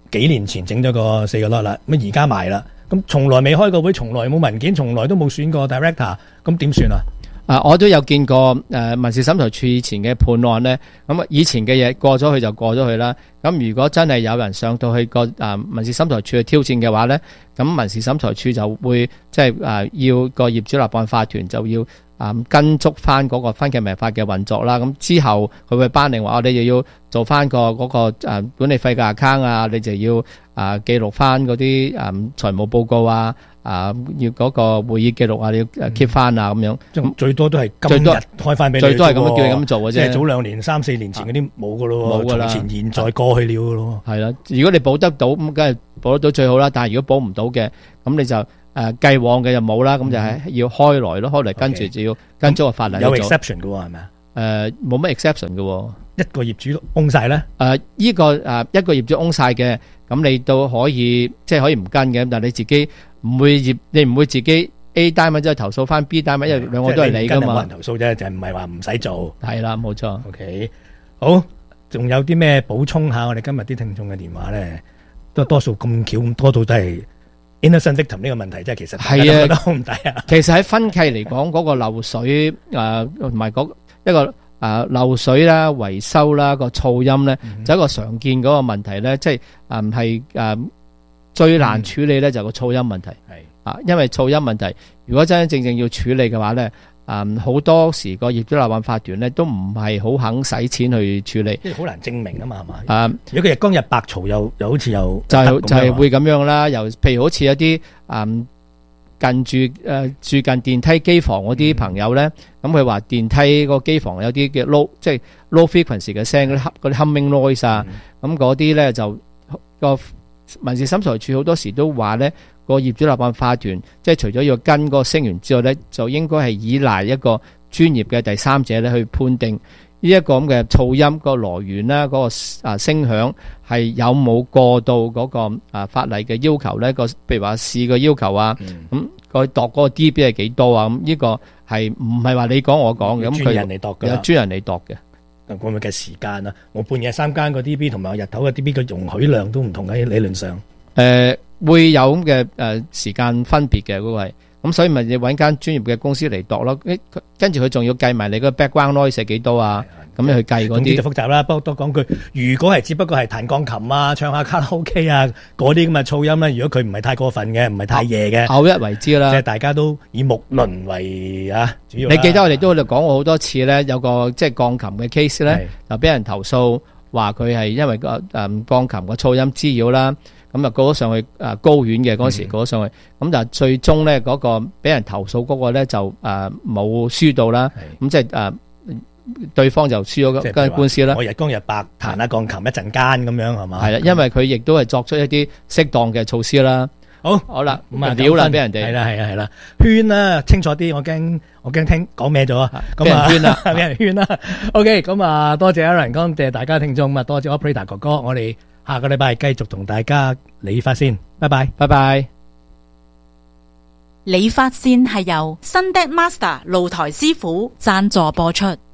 S1: 幾年前整咗個四個 lot 啦，咁而家賣啦，咁從來未開過會，從來冇文件，從來都冇選過 director， 咁點算啊？
S2: 啊！我都有見過誒、呃、民事審裁處以前嘅判案咧，咁啊以前嘅嘢過咗去就過咗去啦。咁如果真係有人上到去個啊民事審裁處去挑戰嘅話咧，咁民事審裁處就會即係誒要個業主立案法團就要啊、呃、跟足翻嗰個分契民法嘅運作啦。咁之後佢會頒令話，我哋又要做翻個嗰個誒管理費嘅 account 啊，你就要啊、呃、記錄翻嗰啲誒財務報告啊。啊！要嗰個會議記錄啊，你要 keep 翻啊，咁樣。咁
S1: 最多都係今日開翻俾你。
S2: 最多係咁樣叫你咁做嘅啫。
S1: 即係早兩年、三四年前嗰啲冇噶咯，冇噶啦。從前現在過去了噶咯。
S2: 係啦，如果你補得到咁，梗係補得到最好啦。但係如果補唔到嘅，咁你就誒繼往嘅就冇啦。咁就係要開來咯，開來跟住就要跟足個法例去做。
S1: 有 exception 嘅喎，係咪啊？
S2: 誒，冇乜 exception 嘅喎。
S1: 一個業主 own 晒咧？
S2: 誒，依個誒一個業主 own 晒嘅，咁你都可以即係可以唔跟嘅，但係你自己。唔會業，你唔會自己 A 單位之後投訴翻 B 單位，因為兩個都係你噶嘛。
S1: 冇人投訴啫，就唔係話唔使做。
S2: 係啦，冇錯。
S1: OK，好，仲有啲咩補充下？我哋今日啲聽眾嘅電話咧，都多數咁巧咁多到都係 innocent victim 呢個問題，即係其實係啊，都好唔抵啊。
S2: 其實喺分契嚟講，嗰個漏水誒同埋嗰一個誒漏水啦、維修啦、個噪音咧，就一個常見嗰個問題咧，即係誒係誒。最難處理咧就係個噪音問題，係啊，因為噪音問題，如果真真正正要處理嘅話咧，嗯，好多時個業主立案法團咧都唔係好肯使錢去處理，
S1: 即係好難證明啊嘛，係嘛？
S2: 啊，
S1: 如果佢日光日白嘈，又又好似又
S2: 就係就係會咁樣啦。又譬如好似一啲嗯近住誒、呃、住近電梯機房嗰啲朋友咧，咁佢話電梯個機房有啲嘅 low 即係 low frequency 嘅聲，嗰啲嗰啲 humming noise 啊，咁嗰啲咧就個。民事審裁處好多時都話咧，個業主立案法團即係除咗要跟嗰個聲源之外咧，就應該係依賴一個專業嘅第三者咧去判定呢一個咁嘅噪音個來源啦，嗰個啊聲響係有冇過到嗰個啊法例嘅要求咧？個譬如話市嘅要求啊，咁佢度嗰個 D B 係幾多啊？咁呢個係唔係話你講我講嘅？咁佢
S1: 專人嚟度嘅，
S2: 有專人嚟度嘅。
S1: 講咪嘅時間啊，我半夜三更個 D B 同埋我日頭嘅 D B 嘅容許量都唔同嘅，理論上誒、
S2: 呃、會有咁嘅誒時間分別嘅嗰個係，咁所以咪要揾間專業嘅公司嚟度咯。跟住佢仲要計埋你個 background noise 係幾多啊？咁你去計嗰啲
S1: 就複雜啦。不過多講句，如果係只不過係彈鋼琴啊、唱下卡拉 OK 啊嗰啲咁嘅噪音咧，如果佢唔係太過分嘅，唔係太夜嘅，
S2: 偶一為之啦。
S1: 即係大家都以木輪為啊主要。
S2: 你記得我哋都喺度講過好多次咧，有個即係鋼琴嘅 case 咧，就俾人投訴話佢係因為個誒鋼琴個噪音滋擾啦，咁就告咗上去誒高院嘅嗰時告咗上去，咁就最終咧嗰個俾人投訴嗰個咧就誒冇輸到啦，咁即係誒。對方就輸咗間官司啦。
S1: 我日光日白彈下鋼琴一陣間咁樣係嘛？
S2: 係啦，因為佢亦都係作出一啲適當嘅措施啦。
S1: 好，
S2: 好啦，
S1: 咁啊
S2: 料啦俾人哋。
S1: 係啦，係啦，係啦，圈啦，清楚啲，我驚我驚聽講咩咗啊！
S2: 俾人圈啦，
S1: 俾人圈啦。OK，咁啊，多謝 Aaron，多謝大家聽眾，咁啊，多謝 Operator 哥哥，我哋下個禮拜繼續同大家理髮先，拜拜，
S2: 拜拜。
S23: 理髮線係由新 Deck Master 露台師傅贊助播出。